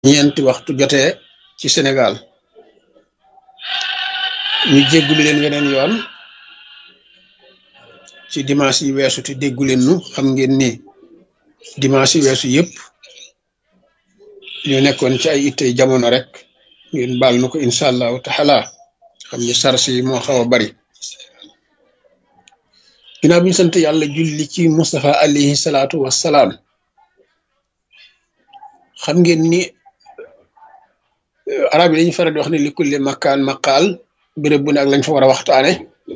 ñeenti waxtu jotee ci Sénégal ñu jéggulu leen weneen yoon ci dimanche yi weesu te déggu leen nu xam ngeen ni dimanche yi weesu yépp ñu nekkoon ci ay ittey jamono rek ngeen baal nu ko incha allahu taala xam ni sars yi moo xaw a bari ginnaaw bi ñu sant yàlla julli ci Mustafa alayhi salaatu wassalaam xam ngeen ni arab yi dañu faral di wax ne li kulli makkaan maqaal béréb bu ne ak lañ fa war a waxtaane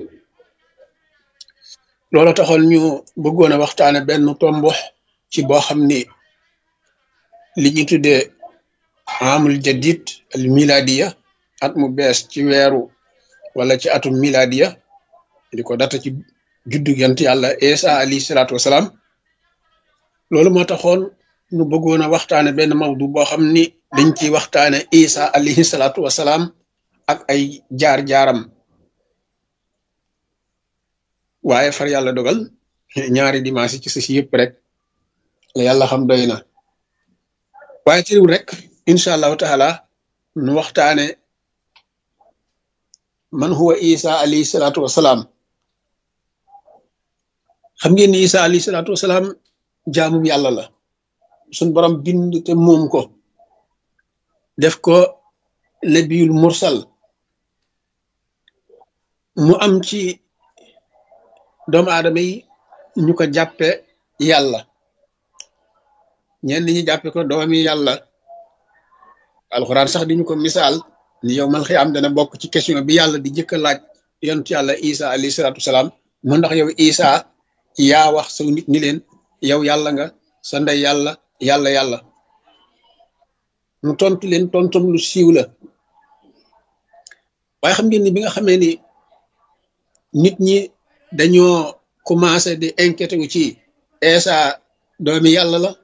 loolu taxoon ñu bëggoon a waxtaane benn tomb ci boo xam ni li ñu tuddee amul jadid al miladiya at mu bees ci weeru wala ci atum miladiya di ko data ci juddu yant yàlla Isa alayhi salaatu wasalaam loolu moo taxoon ñu bëggoon a waxtaane benn mawdu boo xam ni dañ ci waxtaane Isa alayhi salaatu wasalaam ak ay jaar-jaaram waaye far yàlla dogal ñaari dimanche ci si yëpp rek la yàlla xam doy na waaye tëriwul rek incha allahu taala nu waxtaane man huwa Isa alayhi salaatu wasalaam xam ngeen ni Isa alayhi salaatu wasalaam jaamum yàlla la suñ borom bind te moom ko def ko nabiyul mursal mu am ci doomu aadama yi ñu ko jàppe yàlla ñenn ñi jàppe ko doomi yàlla alxuraan sax di ñu ko misaal ni yow mal xiyaam dana bokk ci question bi yàlla di jëkk a laaj yontu yàlla Isa alayhi salaatu wasalaam mu ndax yow Isa yaa wax saw nit ñi leen yow yàlla nga sa ndey yàlla yàlla mu tontu leen tontum lu siiw la waaye xam ngeen ni bi nga xamee ni nit ñi dañoo commencé di inquiété wu ci Isa doomi yàlla la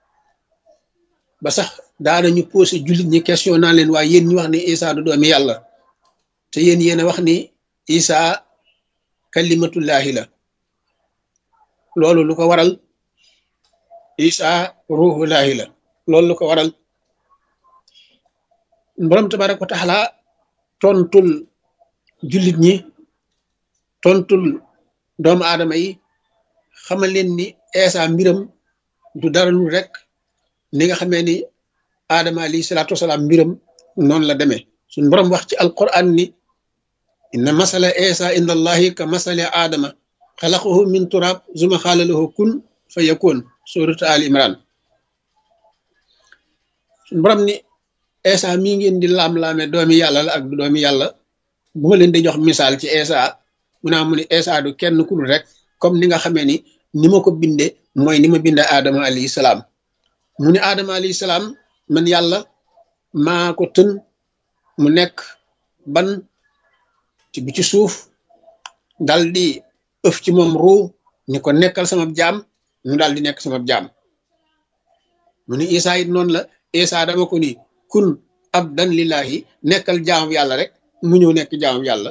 ba sax daanañu posé jullit ñi question naa leen waaye yéen ñu wax ni Isa du doomi yàlla te yéen a wax ni Isa kalimatullahi la loolu lu ko waral Isa ruhullahi la loolu lu ko waral borom tabaraka wa taala tontul jullit ñi tontul doomu aadama yi xamal leen ni Isa mbiram du dara lu rek ni nga xamee ni aadama alayhi salaatu wasalaam mbiram noonu la demee suñ borom wax ci alquran ni inna masala Isa inda allahi ka masala aadama xalaqahu min turab zuma xaala lahu kun fa yakun suratu al imran suñ borom ni Isa mii ngeen di laam-laame doomi yàlla la ak du doomi yàlla bu ma leen di jox misaal ci Isa mu ni Isa du kenn ku dul rek comme ni nga xamee ni ma ko binde mooy ni ma binde aadama alayhi salaam mu ni aadama alayhi salaam man yàlla maa ko tën mu nekk ban ci bi ci suuf dal di ëf ci moom ruu ni ko nekkal sama jaam mu daal di nekk sama jaam mu ni Isa it noonu la Isa dama ko ni kun abdan lillahi nekkal jaamu yàlla rek mu ñëw nekk jaamu yàlla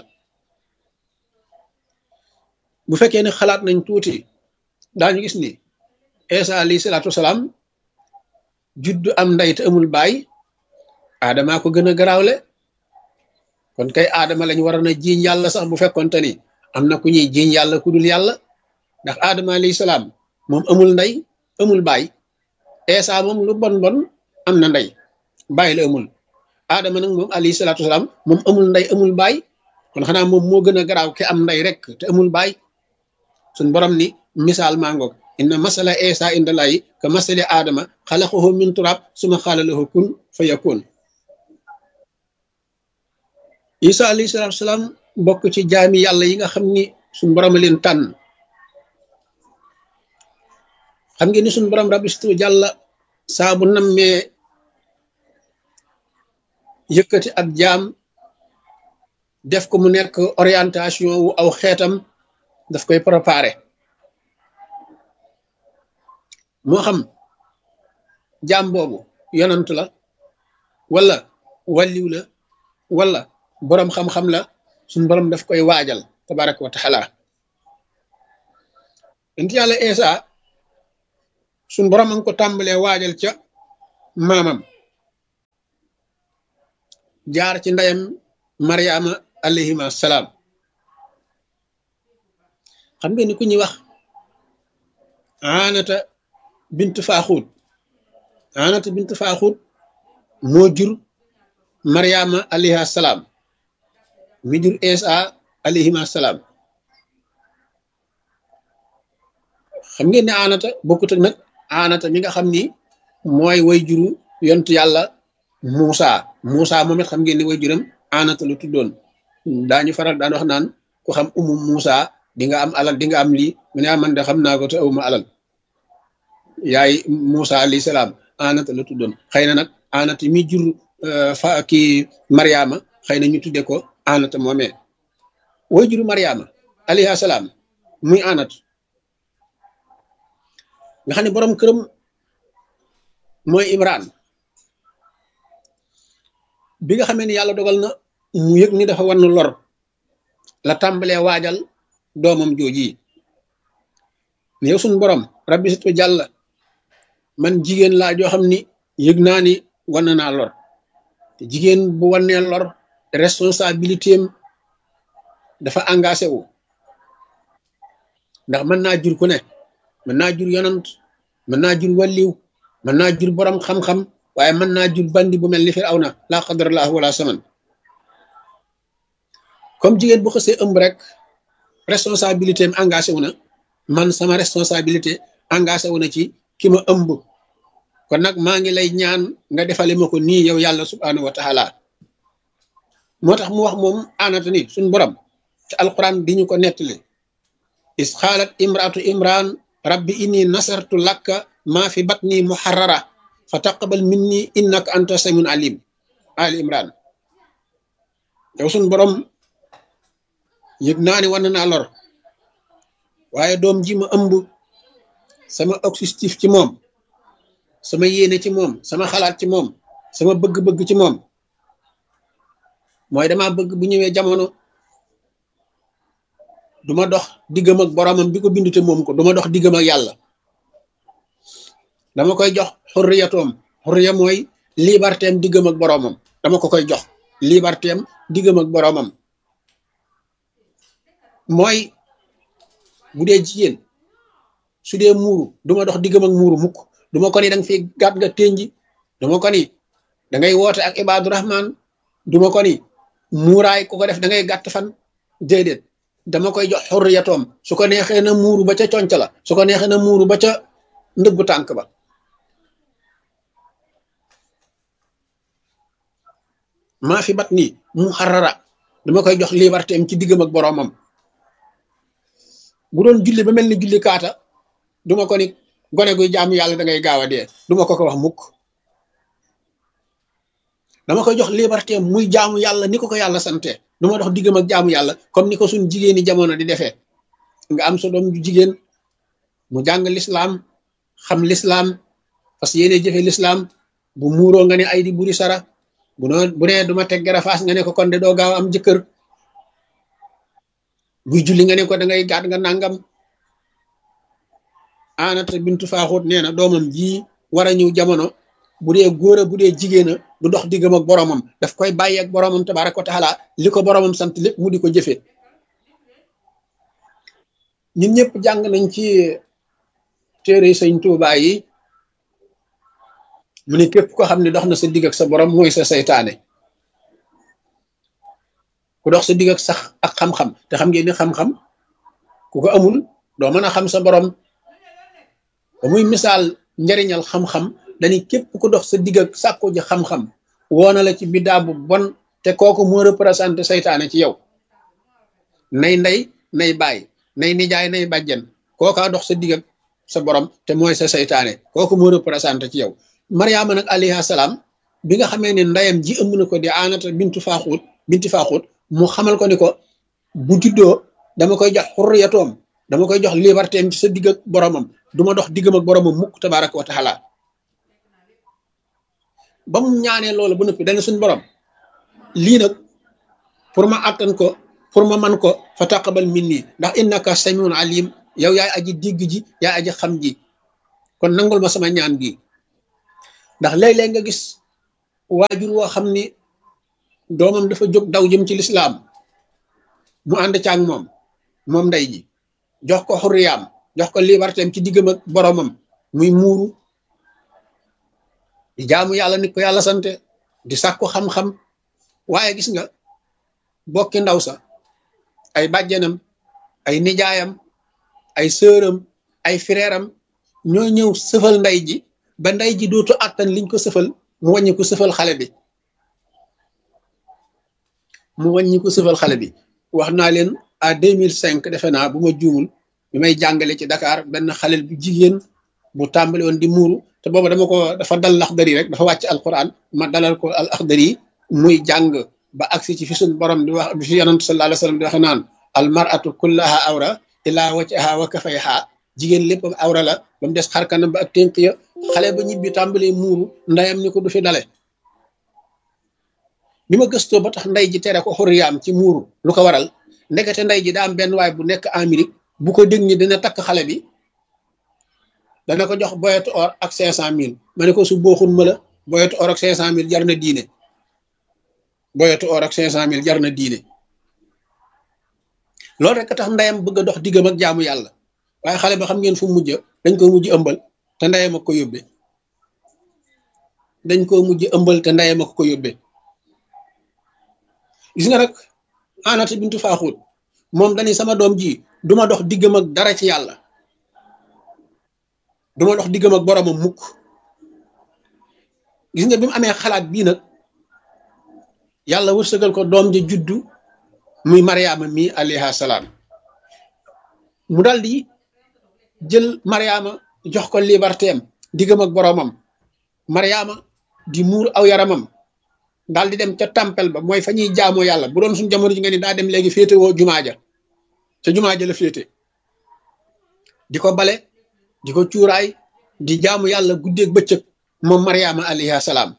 bu fekkee ne xalaat nañ tuuti daañu gis ni Isa alayhi salaatu wasalaam juddu am ndey te amul baay aadamaa ko gën a garaawle kon kay aadama lañ waroon a jiiñ yàlla sax bu fekkonte ni am na ku ñuy jiiñ yàlla ku dul yàlla ndax aadama alayhi salaam moom amul ndey amul baay Isa moom lu bon bon am na ndey baay la amul aadama nag moom alayhi salaatu wasalaam moom amul ndey amul baay kon xanaa moom moo gën a garaaw ki am ndey rek te amul baay suñ borom ni misaal maa ngoog inna masala Isa inda lahi ka masali aadama xalaqahu min turab suma xaala lahu kun fa yakun Isa alayhi salaatu wasalaam bokk ci jaami yàlla yi nga xam ni suñ borom a leen tànn xam ngeen ni suñ borom rabistu jàlla saa bu nammee yëkkati ab jaam def ko mu nekk orientation wu aw xeetam daf koy préparé moo xam jaam boobu yonant la wala wàlliw la wala boroom xam-xam la suñ borom daf koy waajal tabaraka wa taala int yàlla Isa suñ borom a ngi ko tàmbalee waajal ca maamam jaar ci ndeyam Mariama alayhima salaam. xam ngeen ni ku ñuy wax Aanata bint Faaxuut Aanata bint Faaxuut moo jur Mariama alayha salaam mi jur Isa alayhima salaam. xam ngeen ne Aanata bokkut ak nag Aanata mi nga xam ni mooy way juru yontu yàlla Muusa moom it xam ngeen ni way juram Aanata lu tuddoon. daañu faral daan wax naan ku xam Muusa di nga am alal di nga am lii mu ne man de xam naa ko te awuma alal. yaay Muusa alayhi salaam Aanata la tuddoon. xëy na nag Aanata mi jur kii Mariama xëy na ñu tudde ko Aanata moomee way juru Mariama alayha salaam muy Aanata nga xam ne borom këram mooy Imran. bi nga xamee ni yàlla dogal na mu yëg ni dafa wan lor la tàmbalee waajal doomam jooji ne yow suñu borom rabbi situ jàll man jigéen laa joo xam ni yëg naa ni wan naa lor te jigéen bu wannee lor responsabilité am dafa engagé wu ndax mën naa jur ku ne mën naa jur yonant mën naa jur walliw mën naa jur borom xam-xam waaye mën naa jur bandi bu mel ni Firawna laa qadarallahu wala saman. comme jigéen bu xësee ëmb rek responsabilité am engagé wu na man sama responsabilité engagé wu na ci ki ma ëmb kon nag maa ngi lay ñaan nga defale ma ko nii yow yàlla subhanahu wa taala. moo tax mu wax moom Aanata ni suñ borom ci alquran di ñu ko nettali is xaalat imraatu imran rabbi inni nasartu lakka maa fi batni muharrara fa taqabal minni innaka anta samiun alim. ali imran yow suñ borom yëg naa ni wan naa lor waaye doom ji ma ëmb sama objectif ci moom sama yéene ci moom sama xalaat ci moom sama bëgg-bëgg ci moom mooy dama bëgg bu ñëwee jamono duma dox diggam ak boromam bi ko bindu te moom ko duma dox diggam ak yàlla dama koy jox xurriyatoom xurriya mooy liberté am diggam ak boromam dama ko koy jox liberté am diggam ak boromam mooy bu dee jigéen su dee muuru duma dox diggam ak muuru mukk duma ko ni danga fi gàtt nga ténji duma ko ni da ngay woote ak ibaadu rahman duma ko ni muuraay ku ko def da ngay gàtt fan déedéet dama koy jox xurriyatoom su ko neexee na muuru ba ca conc la su ko neexee na muuru ba ca ndëggu tànk ba maa fi bat nii mu xarara dama koy jox liberté am ci diggam ak boroomam bu doon julli ba mel ni julli kaata duma ko ni gone guy jaamu yàlla da ngay gaaw a dee duma ko wax mukk dama koy jox liberté am muy jaamu yàlla ni ko yàlla sante duma dox diggam ak jaamu yàlla comme ni ko suñ jigéeni jamono di defee nga am sa doom ju jigéen mu jàng lislaam xam lislaam parce que yéene jëfe lislaam bu muuroo nga ne ay di buri sara bu nee duma teg garafaas nga ne ko kon de doo gaaw am jëkkër buy julli nga ne ko da ngay gàtt nga nangam. Aanata bintu Faaxuut nee na doomam ji war a ñëw jamono bu dee góor a bu dee jigéen a du dox diggam ak boromam daf koy bàyyi ak boromam tabaaraka wa taala li ko boromam sant lépp mu di ko jëfee. ñun ñëpp jàng nañ ci téere Sëñ Tuubaa yi mu ne képp ko xam ne dox na sa digg ak sa borom mooy sa saytaane ku dox sa digg ak sax ak xam-xam te xam ngeen ni xam-xam ku ko amul doo mën a xam sa borom ba muy misaal njariñal xam-xam dañuy képp ku dox sa digg ak sàkku ji xam-xam woona la ci biddaa bu bon te kooku moo représenté saytaane ci yow nay ndey nay baay nay nijaay nay bàjjen kookaa dox sa digg ak sa borom te mooy sa saytaane kooku moo représenté ci yow. Mariama nag alayha salaam bi nga xamee ne ndeyam ji ëmb na ko di Aanata binti Faaxuut mu xamal ko ni ko bu juddoo dama koy jox xurriyatoom dama koy jox liberté am ci sa digg ak boromam duma dox diggam ak boromam mukk tabaaraka wa taala. ba mu ñaanee loolu bu noppi dana suñ borom lii nag pour ma àttan ko pour ma man ko fa taqabal minni ndax innaka samiun alim yow yaay aji digg ji yaay aji xam ji kon nangul ma sama ñaan gi. ndax léeg-léeg nga gis waajur woo xam ni doomam dafa jóg daw jëm ci lislaam mu ànd caag moom ndey ji jox ko xurriyaam jox ko libertéem ci diggam ak boromam muy muuru di jaamu yàlla nit ko yàlla sante di sàkku xam-xam waaye gis nga bokki ndaw sa ay bàjjenam ay nijaayam ay sëram ay fireeram ñoo ñëw sëfal ndey ji ba ndey ji dootu àttan liñ ko sëfal mu wàññi ko sëfal xale bi wax naa leen à 2005 defe naa bu ma juumul bi may jàngale ci Dakar benn xalel bu jigéen bu tàmbali woon di muuru te boobu dafa dal Laxdari rek dafa wàcc alquran ma dalal ko al Axdari muy jàng ba agsi ci fi suñ borom di wax bi fi yonent sallallahu alayhi wa sallam di waxe naan al mar'atu kullaha awra illa wajhaha wa kafayha jigéen lépp awra la ba mu des xarkanam ba ak ténk ya xale ba ñibbi tàmbalee muuru ndeyam ni ko du fi dale bi ma gëstoo ba tax ndey ji tere ko xurriyaam ci muuru lu ko waral ndekete ndey ji daa am benn waay bu nekk Amérique bu ko dégg ni dina takk xale bi dana ko jox boyetu or ak 500,000 ma ne ko su booxun ma la boyetu or ak 500,000 jar na diine boyetu or ak 500,000 jar na diine loolu rek tax ndeyam bëgg a dox diggam ak jaamu yàlla waaye xale ba xam ngeen fu mujj dañ ko mujj ëmbal te ndeyam ak ko yóbbee gis nga nag Anata bintu Faaxuut moom dañuy sama doom ji duma dox diggam ak dara ci yàlla duma dox diggam ak boromam mukk gis nga bi mu amee xalaat bii nag yàlla wërsëgal ko doom ja juddu muy Mariama mi alayha salaam mu dal di jël Mariama jox ko libertéem diggam ak boromam Mariama di muur aw yaramam daal di dem ca tempel ba mooy fa ñuy jaamoo yàlla bu doon suñu jamono ji nga ni daa dem léegi féete woo jumaa ja ca jumaa ja la féete di ko bale di ko cuuraay di jaamu yàlla guddeeg bëccëg moom Mariama alayha salaam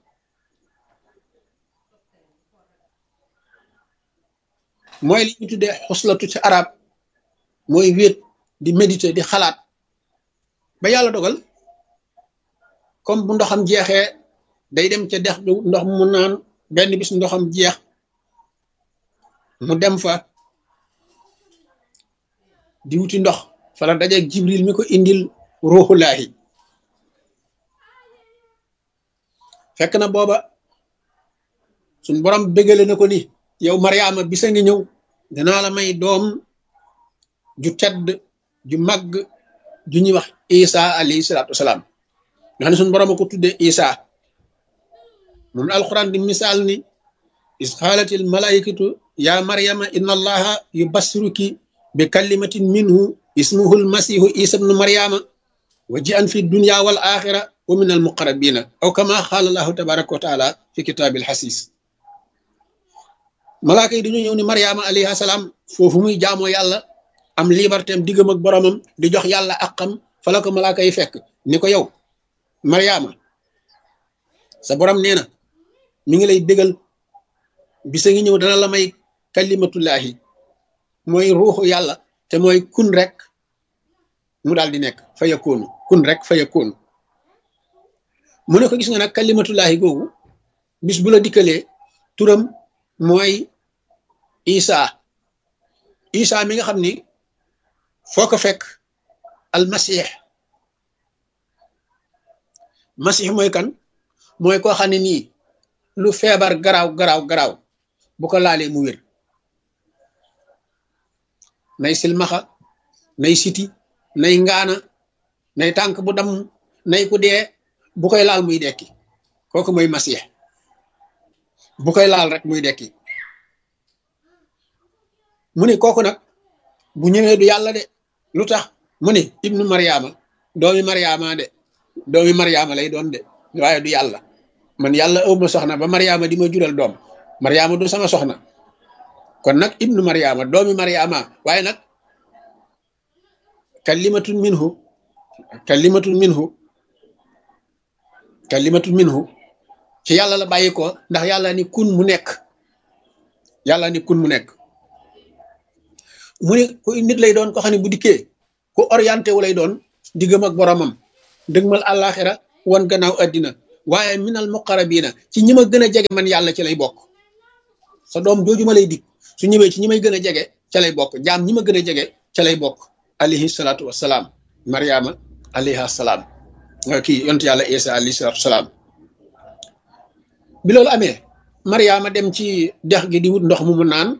mooy li ñu tuddee xuslatu ci arab mooy wéet di méditer di xalaat ba yàlla dogal comme bu ndoxam jeexee day dem ca dex du ndox mu naan benn bis ndoxam jeex mu dem fa di wuti ndox fa la dajeeg Jibril mi ko indil ruuxulaahi fekk na booba suñ borom bégale na ko ni yow Mariama bisa ngi ñëw danaa la may doom ju tedd ju màgg ju ñuy wax Isa alayhi salaatu wasalaam nga xam ne suñ borom a ko tuddee Isa moom alquran di misaal ni is xaalatil malaikatu ya Mariama inna allaha yubassiruki bi kalimatin minhu ismuhu almasihu Isa ibnu Mariama wa ji an fi dunya wal axira wa min al muqarrabina aw kama xaala allahu tabaraka wa taala fi kitaabil xasis malaaka yi dañu ñëw ni Mariama alayha salaam foofu muy jaamoo yàlla am liberté am diggam ak boromam di jox yàlla àqam fa la ko malaaka yi fekk ni ko yow Mariama sa borom nee na mi ngi lay bégal bisa ngi ñëw dana la may kalimatullahi mooy ruuxu yàlla te mooy kun rek mu daal di nekk fa yakoonu kun rek fa yakoonu mu ne ko gis nga nag kalimatullahi googu bis bu la dikkalee turam mooy Isa mi nga xam ni foo ko fekk almasih masih mooy kan mooy koo xam ne nii lu feebar garaaw bu ko laalee mu wér nay silmaxa nay siti nay ngaana nay tànk bu dam nay ku dee bu koy laal muy dekki kooku mooy masih bu koy laal rek muy dekki mu ne kooku nag bu ñëwee du yàlla de lu tax mu ne ibnu Mariama doomi Mariama lay doon de waaye du yàlla man yàlla ëw ma soxna ba Mariama di ma jural doom Mariama du sama soxna kon nag ibnu Mariama doomi Mariama waaye nag kalimatun minhu ci yàlla la bàyyi ko ndax yàlla ni kun mu nekk mu ne ku nit lay doon ko xam ne bu dikkee ku orienté wu lay doon diggam ak boromam dëgmal àllaaxira wan gannaaw addina waaye minal muqarrabina ci ñi ma gën a jege man yàlla ci lay bokk sa doom jooju ma lay dig su ñëwee ci ñi may gën a jege ca lay bokk jaam ñi ma gën a jege ca lay bokk alayhi salaatu wassalaam mariama alayha salaam kii yontu yàlla isa alayhi salaatu wassalaam bi loolu amee mariama dem ci dex gi di wut ndox mu naan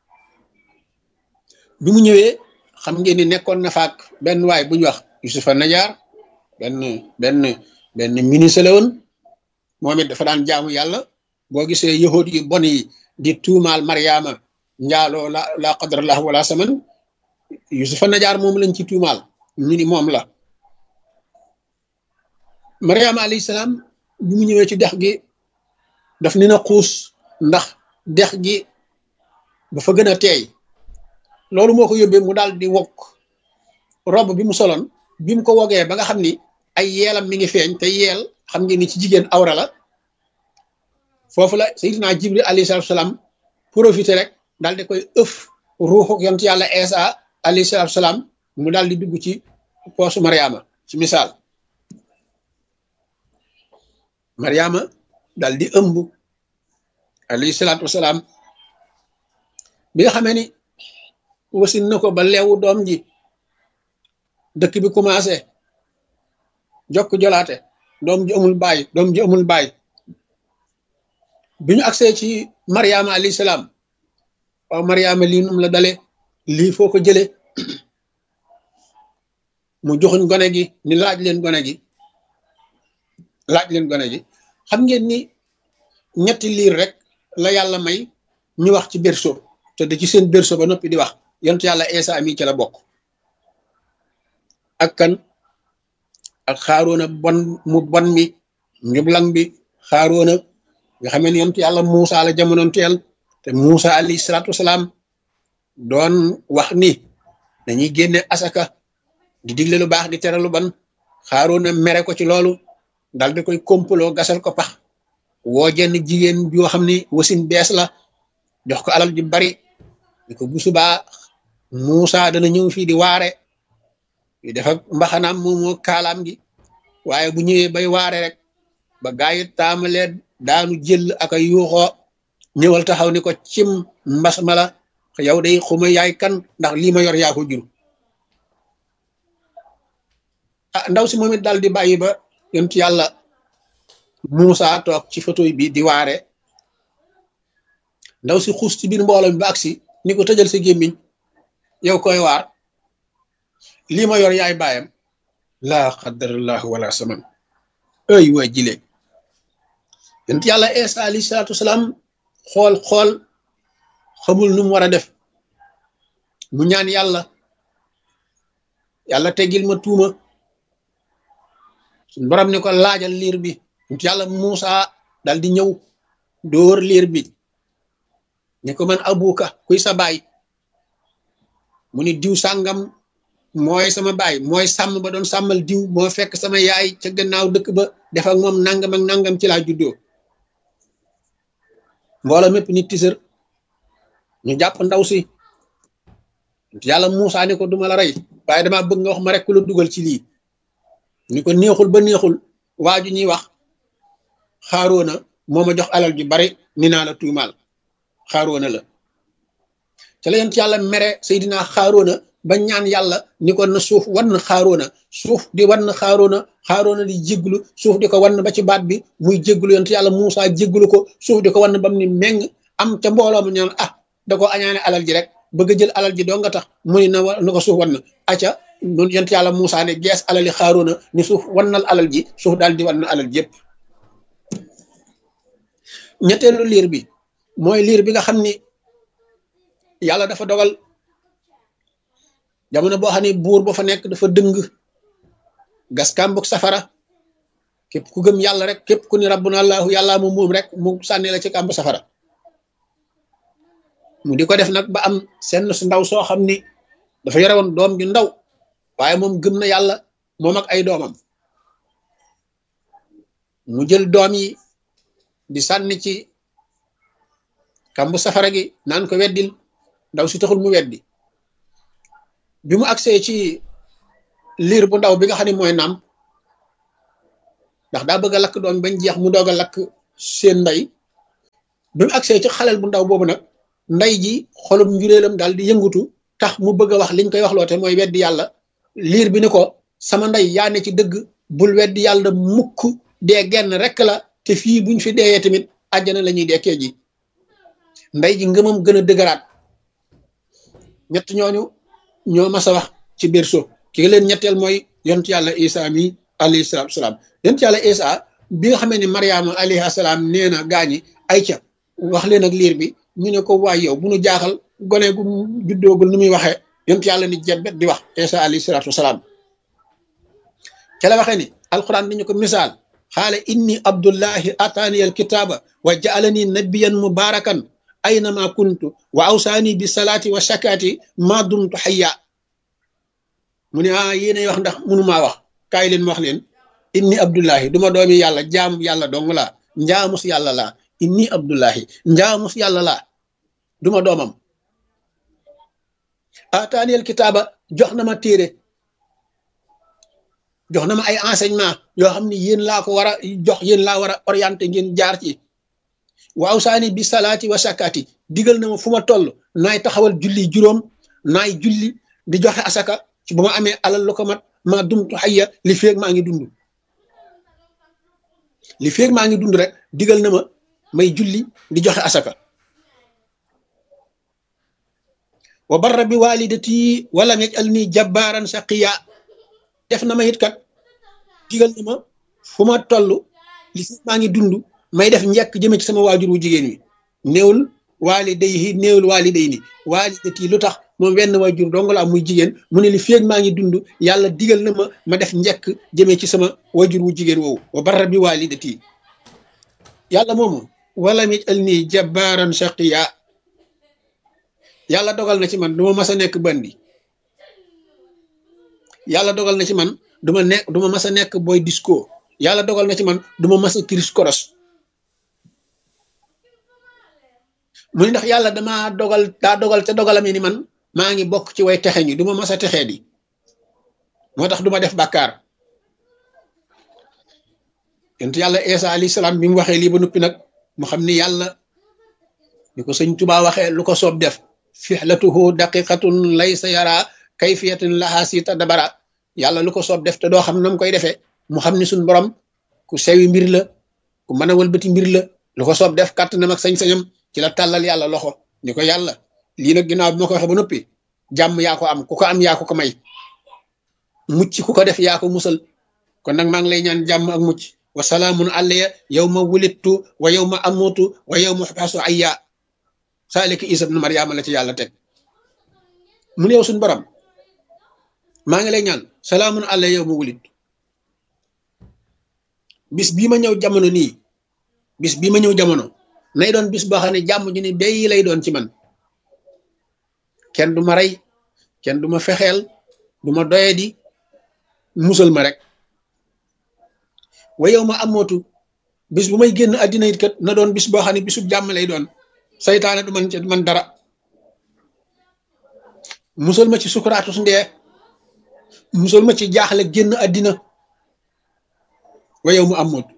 bi mu ñëwee xam ngeen ni nekkoon na faak benn waay bu ñu wax yusufa najaar benn ministre la woon moom it dafa daan jaamu yàlla boo gisee yahud yu bon yi di tuumaal mariama njaaloo la qadrallah wala saman yusufa najaar moom lañ ci tuumaal ñu ni moom la mariama alayhi salaam bi mu ñëwee ci dex gi daf ni na xuus ndax dex gi ba fa gën a teey loolu moo ko yóbbee mu daal di wokk rob bi mu soloon bi mu ko wogee ba nga xam ni ay yeelam mi ngi feeñ te yeel xam ngeen ni ci jigéen awra la foofu la sayyidina jibril alayhi salatu salaam profité rek daal di koy ëf ruuxu yonent yàlla Isa alayhi salatu salaam mu daal di dugg ci poosu mariama ci misaal mariama daal di ëmb alayhi salatu wasalaam bi nga xamee ni wasin na ko ba leewu doom ji dëkk bi commencé jokk jolaate doom ji amul baay bi ñu agsee ci mariama alayhi salaam waaw mariama lii num la dale lii foo ko jële mu joxuñ gone gi ni laaj leen gone gi xam ngeen ni ñetti liir rek la yàlla may ñu wax ci berceau te da ci seen berceau ba noppi di wax yonent yàlla Isa mi ci la bokk ak kan ak xaaroona bon mi njublang bi xaaroona nga xamee ni yonent yàlla Muusa la jamonoon teel te Muusa alayhi salaatu wasalaam doon wax ni dañuy génne asaka di digle lu baax di tere lu ban xaaroona mere ko ci loolu dal di koy kompaloo gasal ko pax woo jenn jigéen joo xam ni wasin bees la jox ko alal ji bari di ko bu subaa Muusa dana ñëw fii di waare di def ak mbaxanaam moomoo kaalaam gi waaye bu ñëwee bay waare rek ba gaa yi taamalee daanu jël ak ay yuuxoo ñëwal taxaw ni ko cim mbas mala yow day xuma yaay kan ndax lii ma yor yaa ko jur ndaw si moom it daal di bàyyi ba yonent yàlla Muusa toog ci photo bi di waare ndaw si xuus ci biir mbooloo mi ba agsi ni ko tëjal sa gémmiñ yow koy waar lii ma yor yaay baayam laa qadarallahu wala saman ay waa jile yonent yàlla Isa alayhi salaatu wasalaam xool xamul nu mu war a def mu ñaan yàlla teggil ma tuuma suñ borom ni ko laajal liir bi yonent yàlla Muusa dal di ñëw dóor liir bi ni ko man abuka kuy sa baay mu ni diw sàngam mooy sama baay mooy sàmm ba doon sàmmal diw moo fekk sama yaay ca gannaaw dëkk ba def ak moom nangam ak nangam ci laa juddoo mbooloo mépp nit tisër ñu jàpp ndaw si yàlla Muusa ni ko duma la rey waaye dama bëgg nga wax ma rek ku la dugal ci lii ni ko neexul ba neexul waaju ñuy wax xaaroona moo ma jox alal ju bari ni naa la tuumaal xaaroona la ca la yent yàlla mere Seydina xaaroona ba ñaan yàlla ni ko na suuf wan xaaroona suuf di wan xaaroona di jégglu suuf di ko wan ba ci baat bi muy jégglu yent yàlla Muusa jégglu ko suuf di ko wan bam ni meng am ca mbooloo mu ñaan da ko añaane alal ji rek bëgg a jël alal ji doo nga tax mu ni na ko suuf wan acca nun yent yàlla Muusa ne gees alali xaaroona ni suuf wannal alal ji suuf daal di wan alal ji yëpp ñetteelu liir bi mooy liir bi nga xam ni yàlla dafa dogal jamono boo xam ne buur ba fa nekk dafa dëng gas kàmbug safara képp ku gëm yàlla rek képp ku ni rabbuna allahu yàlla moom rek mu sànni la ci kàmb safara mu di ko def nag ba am senn su ndaw soo xam ni dafa yore woon doom ju ndaw waaye moom gëm na yàlla moom ak ay doomam mu jël doom yi di sànni ci kàmbu safara gi naan ko weddil ndaw si taxul mu weddi bi mu agsee ci liir bu ndaw bi nga xam ne mooy naam ndax daa bëgg a lakk doom bañ jeex mu doog a lakk seen ndey bi mu agsee ci xalel bu ndaw boobu nag nday ji xolum njuréelam daal di yëngutu tax mu bëgg a wax liñ koy wax loote mooy weddi yàlla liir bi ni ko sama ndey yaa ne ci dëgg bul weddi yàlla mukk dee genn rek la te fii buñ fi deeyee tamit àjjana la ñuy dekkee ji nday ji ngëmam gën a dëgëraat ñett ñooñu ñoo mas a wax ci biir so ki leen ñetteel mooy yonent yàlla isa mi alayhi salaatu salaam yonent yàlla isa bi nga xamee ne mariama alayhi salaam nee na gaañi ay ca wax leen ak liir bi ñu ne ko waay yow bu nu jaaxal gone gu juddoogul nu muy waxee yonent yàlla ni jebet di wax isa alayhi salaatu wasalaam ca la waxee ni alquran dañu ko misaal xaala inni abdullahi ataani al kitaaba wa jaalani nabiyan mubarakan aynama kuntu wa awsaani bi salaati wa shakaati ma dumtu xayya mu ne yéenay wax ndax mënumaa wax kaay leen wax leen inni abdullahi duma doomi yàlla jaamu yàlla dong laa njaamus yàlla laa inni abdullahi njaamus yàlla laa duma doomam ataani al kitaaba jox na ma téere jox na ma ay enseignement yoo xam ne yéen laa ko war a jox yéen laa war a orienté ngeen jaar ci waaw saani bi salaati wa sakaati digal na ma fu ma toll naay taxawal julli juróom naay julli di joxe asaka ci bu ma amee alal lu ko mat maa dumtu xayya li feeg maa ngi dund li feeg maa ngi dund rek digal na ma may julli di joxe asaka wa barra bi walidati walam yajalni jabbaaran shaqiya def na ma it kat digal na ma fu ma toll li feeg maa ngi dund may def njëkk jëme ci sama waajur wu jigéen wi néewul waalidayhi néewul waalidayni waalidati lu tax moom wenn waajur dong la am muy jigéen mu ne li feeg maa ngi dund yàlla digal na ma ma def njëkk jëme ci sama waajur wu jigéen woowu wa barra bi waalidati yàlla moomu walam yajalni jabbaaran shaqiya yàlla dogal na ci man duma mas a nekk bandi yàlla dogal na ci man duma mas a nekk boy disco yàlla dogal na ci man duma mas a kiris koros mu ni ndax yàlla daa dogal te dogalami ni man maa ngi bokk ci way texe ñi duma mas a texee di moo tax duma def bàkkaar yonent yàlla Isa alayhi salaam bi mu waxee lii ba noppi nag mu xam ni yàlla ni ko sëñ Tuubaa waxee lu ko soob def fihlatuhu daqiqatun laysa yara kayfiyatin laha sita dabara yàlla lu ko soob def te doo xam nam koy defee mu xam ni suñ borom ku sewi mbir la ku mën a wëlbati mbir la lu ko soob def kàttanam ak sañ-sañam ci la tàllal yàlla loxo ni ko yàlla lii nag ginnaaw bi ma ko waxee ba noppi jàmm yaa ko am ku ko am yaa ko ko may mucc ku ko def yaa ko musal kon nag maa ngi lay ñaan jàmm ak mucc wa salaamun alayya yawma wulidtu wa yawma amutu wa yawma ub'asu hayya saalika Isa ibnu Maryama la ci yàlla teg mu ne yow suñu borom maa ngi lay ñaan salaamun alayya yawma wulidtu bis bii ma ñëw jamono nii bis bii ma ñëw jamono nay doon bis boo xam ne jàmm ji ni day lay doon ci man kenn du ma rey kenn du ma fexeel du ma doyadi musal ma rek wa yow ma amootu bis bu may génn àddina it kat na doon bis boo xam ne bisub jàmm lay doon saytaane du man dara musal ma ci sukuraatu su ndee musal ma ci jaaxle génn àddina wa yow mu amootu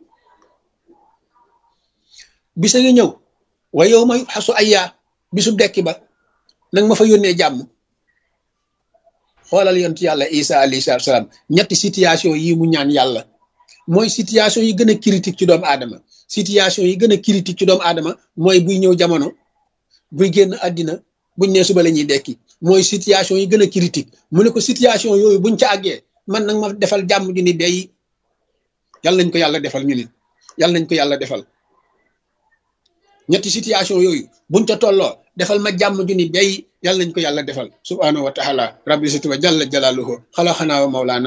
bisa ngi ñëw wa yow ma xasu ayyaa bisub dekki ba nag ma fa yónnee jàmm xoolal yonent yàlla Isa alayhi salaam ñetti situation yi mu ñaan yàlla mooy situation yi gën a critique ci doomu aadama situation yi gën a critique ci doomu aadama mooy buy ñëw jamono buy génn àddina buñ ne suba la ñuy dekki mooy situation yi gën a critique mu ne ko situation yooyu buñ ca àggee man nag ma defal jàmm ju ni day yàlla nañ ko yàlla defal ñu nit yàlla nañ ko yàlla defal ñetti situation yooyu buñ ca tolloo defal ma jàmm ju ni day yàlla nañ ko yàlla defal subhanahu wa taala rabbi siti wa jalla jalaaluhu xalaxanaa wa mawlaana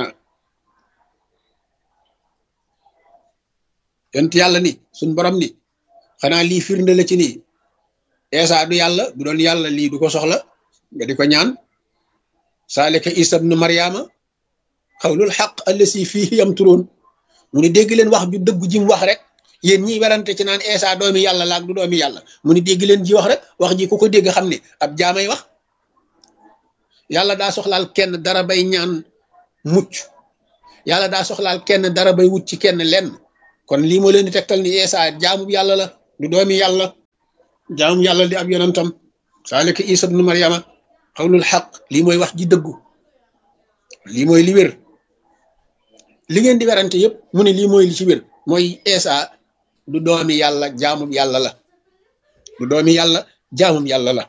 yonent yàlla ni suñ borom ni xanaa lii firnde la ci nii Isa du yàlla bu doon yàlla lii du ko soxla nga di ko ñaan saalika Isa ibnu Maryama xawlul xaq allasi fiihi yamturoon mu ni dégg leen wax ju dëggu ji mu wax rek yéen ñiy werante ci naan Isa doomi yàlla laak du doomi yàlla mu ni dégg leen ji wax rek wax ji ku ko dégg xam ne ab jaamay wax yàlla daa soxlaal kenn dara bay ñaan mucc yàlla daa soxlaal kenn dara bay wut ci kenn lenn kon lii moo leen di tegtal ni Isa jaamu yàlla la du doomi yàlla jaamum yàlla di ab yonantam saalika isa ibnu maryama xawlul xaq lii mooy wax ji dëggu lii mooy li wér li ngeen di werante yëpp mu ne lii mooy li ci wér mooy Isa du doomi yàlla jaamum yàlla la du doomi yàlla jaamum yàlla la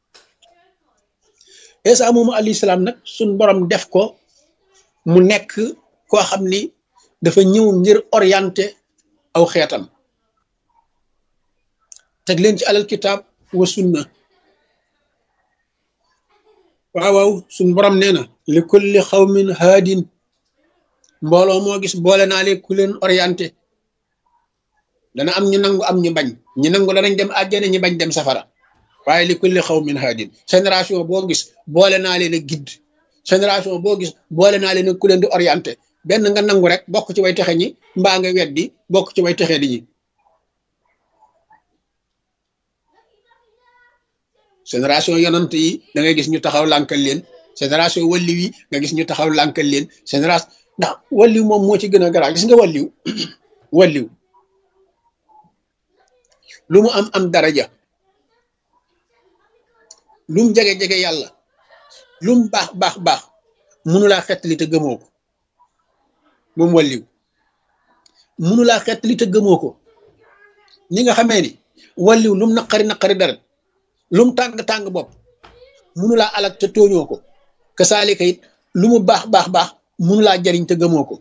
Isa moomu alayhi salaam nag suñ borom def ko mu nekk koo xam ni dafa ñëw ngir orienté aw xeetam teg leen ci alal kitaab wa sunna waaw suñ borom nee na li kulli xawmin haadin mbooloo moo gis boole naa leen ku leen orienté dana am ñu nangu am ñu bañ ñu nangu danañ dem àjjana ñu bañ dem safara waaye li kulli xawmin haadin génération boo gis boole naa leen a guide génération boo gis boole naa leen ku leen di orienté benn nga nangu rek bokk ci way texe ñi mbaa nga weddi bokk ci way texe di ñi génération yonant yi da ngay gis ñu taxaw lànkal leen génération walliw yi nga gis ñu taxaw lànkal leen génération ndax walliw moom moo ci gën a garaaw gis nga walliw walliw lu mu am daraja lu mu jege yàlla lu mu baax mënulaa xettali te gëmoo ko moom walliw mënulaa xettali te gëmoo ko ni nga xamee ni walliw lu mu naqari dara lu mu tàng bopp mënulaa alak te tooñoo ko kasaalika it lu mu baax mënulaa jariñ te gëmoo ko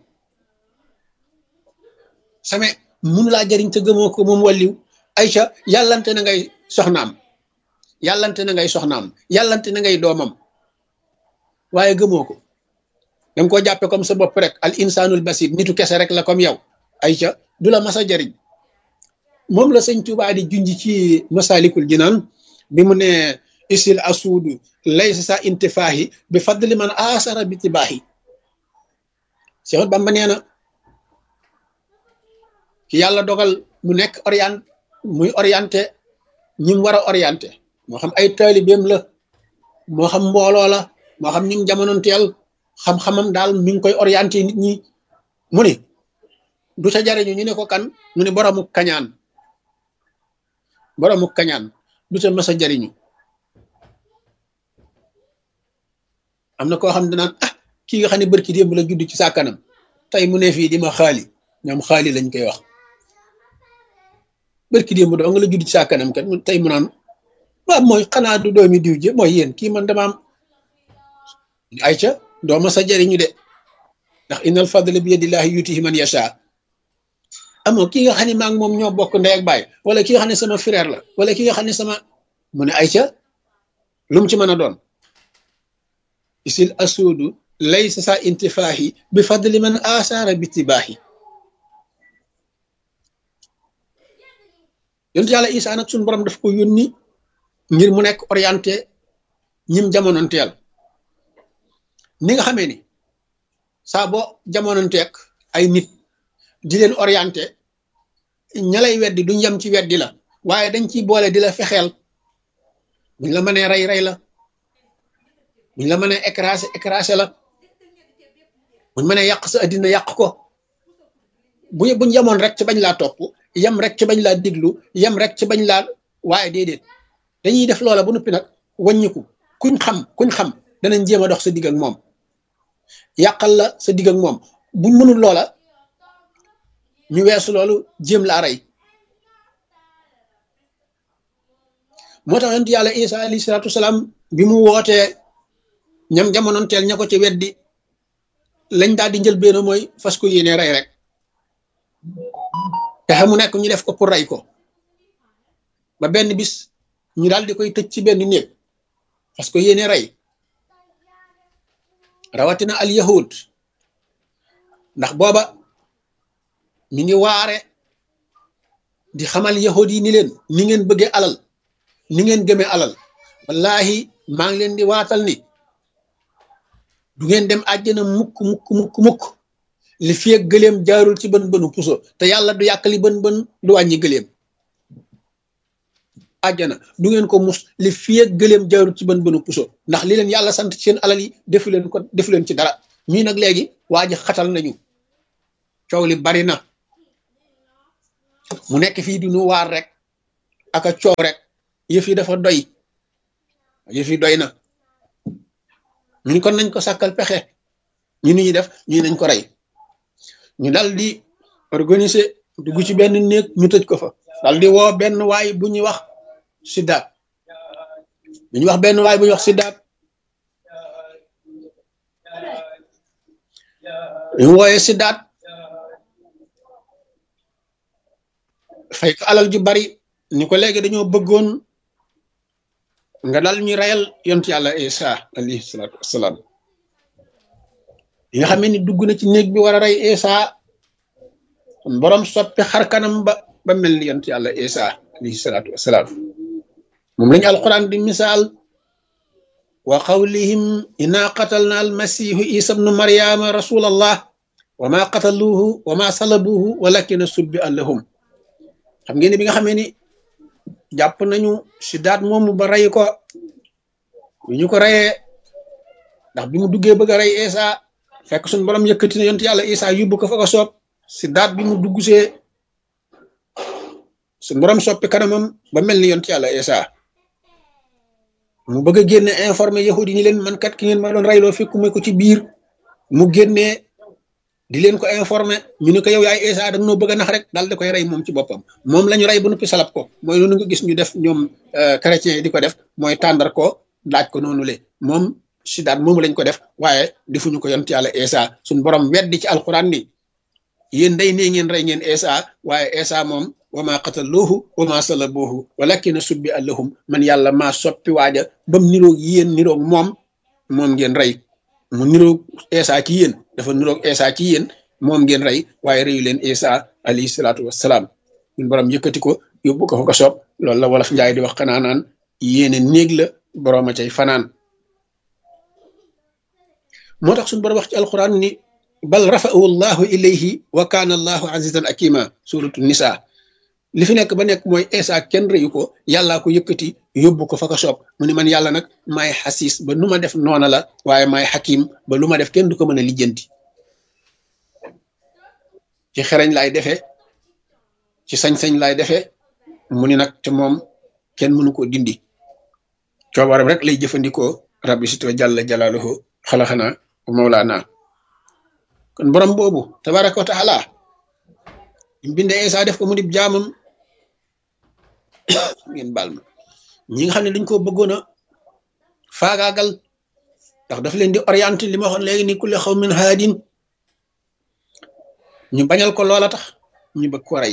same mënulaa jariñ te gëmoo ko moom walliw Ayca yàllante na ngay soxnaam yàllante na ngay doomam waaye gëmoo ko danga ko jàppe comme sa bopp rek al insanul basir nitu kese rek la comme yow Ayca du la mas a jariñ moom la sëñ Tuubaa di junj ci masalikul jinaan bi mu ne isil asuudu laysa sa intifaahi bi fadli man asara bi tibaahi Seex Bamba nee na ki yàlla dogal mu nekk muy orienté ñi mu war a orienté moo xam ay taalibeem la moo xam mbooloo la moo xam ñi mu jamonoonteel xam-xamam daal mi ngi koy orienté nit ñi mu ne du ca jariñu ñu ne ko kan mu ne boroomu kañaan du ca mas a jariñu am na koo xam ne danaan kii nga xam ne barki démb la judd ci sa kanam tey mu ne fii di ma xaali ñoom xaali lañ koy wax barki démb doo nga la judd ci sa kanam kat tey mu naan waaw mooy xanaa du doomi diw ji mooy yéen kii man dama am ayca doo mas a jariñu de ndax innal fadla bi yadillahi yutihi man yasha amoo kii nga xam ne maa ngi moom ñoo bokk ndey ak baay wala ki nga xam ne sama frère la wala ki nga xam ne sama mu ne ayca lu mu ci mën a doon isil asuudu laysa sa intifaahi bi fadli man asara bi tibaahi yonent yàlla Isaa nag suñu borom daf ko yónni ngir mu nekk orienté ñim jamonoonteel ni nga xamee ni saa boo jamonoonteeg ay nit di leen orienté ña lay weddi duñ yem ci weddi la waaye dañ ciy boole di la fexeel buñ la mënee rey la buñ la mënee écrasé la buñ mënee yàq sa addina yàq ko buñ yemoon rek ci bañ laa topp yem rek ci bañ laa diglu yem rek ci bañ laa waaye déedéet dañuy def loola ba noppi nag wàññiku kuñ xam danañ jéem a dox sa digg ak moom yàqal la sa digg ak moom buñ mënul loola ñu weesu loolu jéem laa rey moo tax yonent yàlla Isa alayhi salaatu wasalaam bi mu wootee ñam jamonoonteel ña ko ci weddi lañ daal di njël benn mooy fas ko yéene rey rek pexe mu nekk ñu def ko pour rey ko ba benn bis ñu daal di koy tëj ci benn néeg fas ko yéene rey rawatina al yahud ndax booba mi ngi waare di xamal yahud yi ni leen ni ngeen bëggee alal ni ngeen gëmee alal wallahi maa ngi leen di waatal ni du ngeen dem àjjana mukk li fi ak gëleem jaarul ci bën bënu puso te yàlla du yàqali bën du wàññi gëleem àjjana du ngeen ko mus li fi ak gëleem jaarul ci bën bënu puso ndax li leen yàlla sant ci seen alal yi defu leen ci dara ñii nag léegi waa ji xatal nañu coow li bari na mu nekk fii di nu waar rek aka coow rek yëf yi dafa doy yëf yi doy na ñu ni kon nañ ko sàkkal pexe ñu ni ñuy def ñu nañ ko rey ñu dal di organiser dugg ci benn néeg ñu tëj ko fa dal di woo benn waay bu ñuy wax siddaat ñu wooyee siddaat fay ko alal ju bari ni ko léegi dañoo bëggoon nga dal ñu reyal yonent yàlla Isa alayhi salaatu wassalaam yi nga xam ni dugg na ci néeg bi war a rey Isa borom soppi xar kanam ba mel ni yonent yàlla Isa alayhi salaatu wassalaam moom lañu alquran di misaal wa qawlihim inna qatalna almasihu isa bnu maryama rasulallah wa ma qataluhu wa ma salabuhu walakin subbi lahum xam ngeen ni bi nga xamee ni jàpp nañu si daat moomu ba rey ko bi ñu ko reyee ndax bi mu duggee bëgg a rey Isa fekk suñu borom yëkkati na yonent yàlla Isa yóbbu ko fa ko soob si daat bi mu dugg see suñu borom soppi kanamam ba mel ni yonent yàlla Isa mu bëgg a génne informé yahudi ñi leen man kat ki ngeen ma doon reyloo fekkuma ko ci biir mu génnee di leen ko informé ñu ne ko yow yaay Isa da nga noo bëgg a nax rek daal da koy rey moom ci boppam moom la ñu rey ba noppi salab ko mooy loolu nga gis ñu def ñoom chrétien yi di ko def mooy tàndar ko laaj ko noonu le moom sidaat moomu lañ ko def waaye defuñu ko yonent yàlla Isa suñ borom weddi ci alquran ni yéen day nee ngeen rey ngeen Isa waaye Isa moom wa ma qataluhu wa ma salabuhu walakin subbi lahum man yàlla maa soppi waaja bam niroog yéen niroog moom ngeen rey mu niroog Isa ci yéen dafa niroog Isa ci yéen moom ngeen rey waaye reyu leen Isa alayhi salaatu wassalaam ñun borom yëkkati ko yóbbu ko fa ko soob loolu la wolof njaay di wax xanaa naan yéene néeg la borom a cay fanaan moo tax suñu borom wax ci alquran ni bal rafa'ahu llahu ilayhi wa kaana allahu azizan akima suratu nisa li fi nekk ba nekk mooy Isa kenn reyu ko yàllaa ko yëkkati yóbbu ko fa ko soob mu ni man yàlla nag maay xasiis ba nu ma def noona la waaye maay xakim ba lu ma def kenn du ko mën a lijjanti ci xereñ laay defee ci sañ-sañ laay defee mu ni nag te moom kenn mënu ko dindi coobaram rek lay jëfandikoo rabbi sito jalla jalaaluhu xalaxana mawlaana kon borom boobu tabaraka wa taala binde Isa def ko mu dib jaamam ngeen baal ma ñi nga xam ne dañ ko bëggoon a faagaagal ndax daf leen di orienté li ma waxoon léegi ni kulli xawmin haadin ñu bañal ko loola tax ñu bëgg ko rey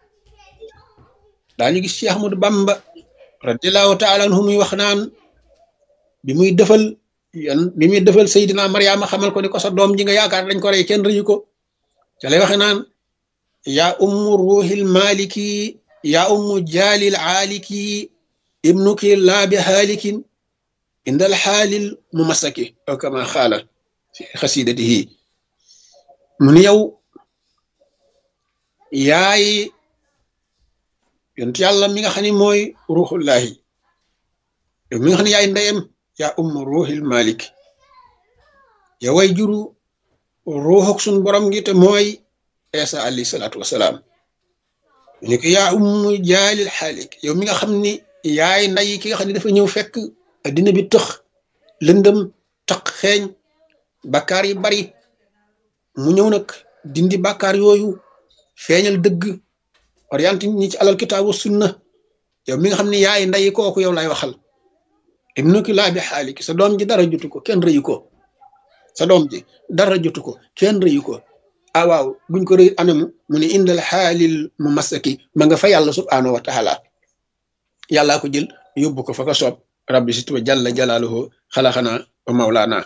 daañu gis Cheikh Ahmadou Bamba radiallahu taala anhu muy wax naan bi muy defal Seydina Mariama xamal ko ni ko sa doom ji nga yaakaar dañ ko rey kenn rëyu ko ca lay waxe naan yaa ummu ruuxil maliki yaa ummu jaalil aaliki ibnuki laa bi haalikin indal xaalil mu masaki aw kama xaala fi xasidatihi mu ni yow yaay yonent yàlla mi nga xam ne mooy ruuxullahi yow mi nga xam ne yaay ndeyam yaa ummu ruuxil malik yow way juru ruuxuk sun borom gi te mooy Isa alayhi salaatu wasalaam ñu ko yaa ummu jaalil xaalik yow mi nga xam ni yaay nday ki nga xam ne dafa ñëw fekk addina bi tëx lëndëm taq xeeñ bakkaar yi bari mu ñëw nag dindi bakkaar yooyu feeñal dëgg orienté ñi ci alal kitaabu sunna yow mi nga xam ne yaay nday kooku yow lay waxal ibnuki laa bi xaalik sa doom ji dara jotu ko kenn rëyu ko sa doom ji dara jotu ko kenn rëyu ko ah waaw buñ ko rëy anamu mu ne indal xaalil mu masaki ma nga fa yàlla subhaanahu wa taala yàllaa ko jël yóbbu ko fa ko soob rabbi si tuba jalla jalaaluhu xalaxana wa mawlaana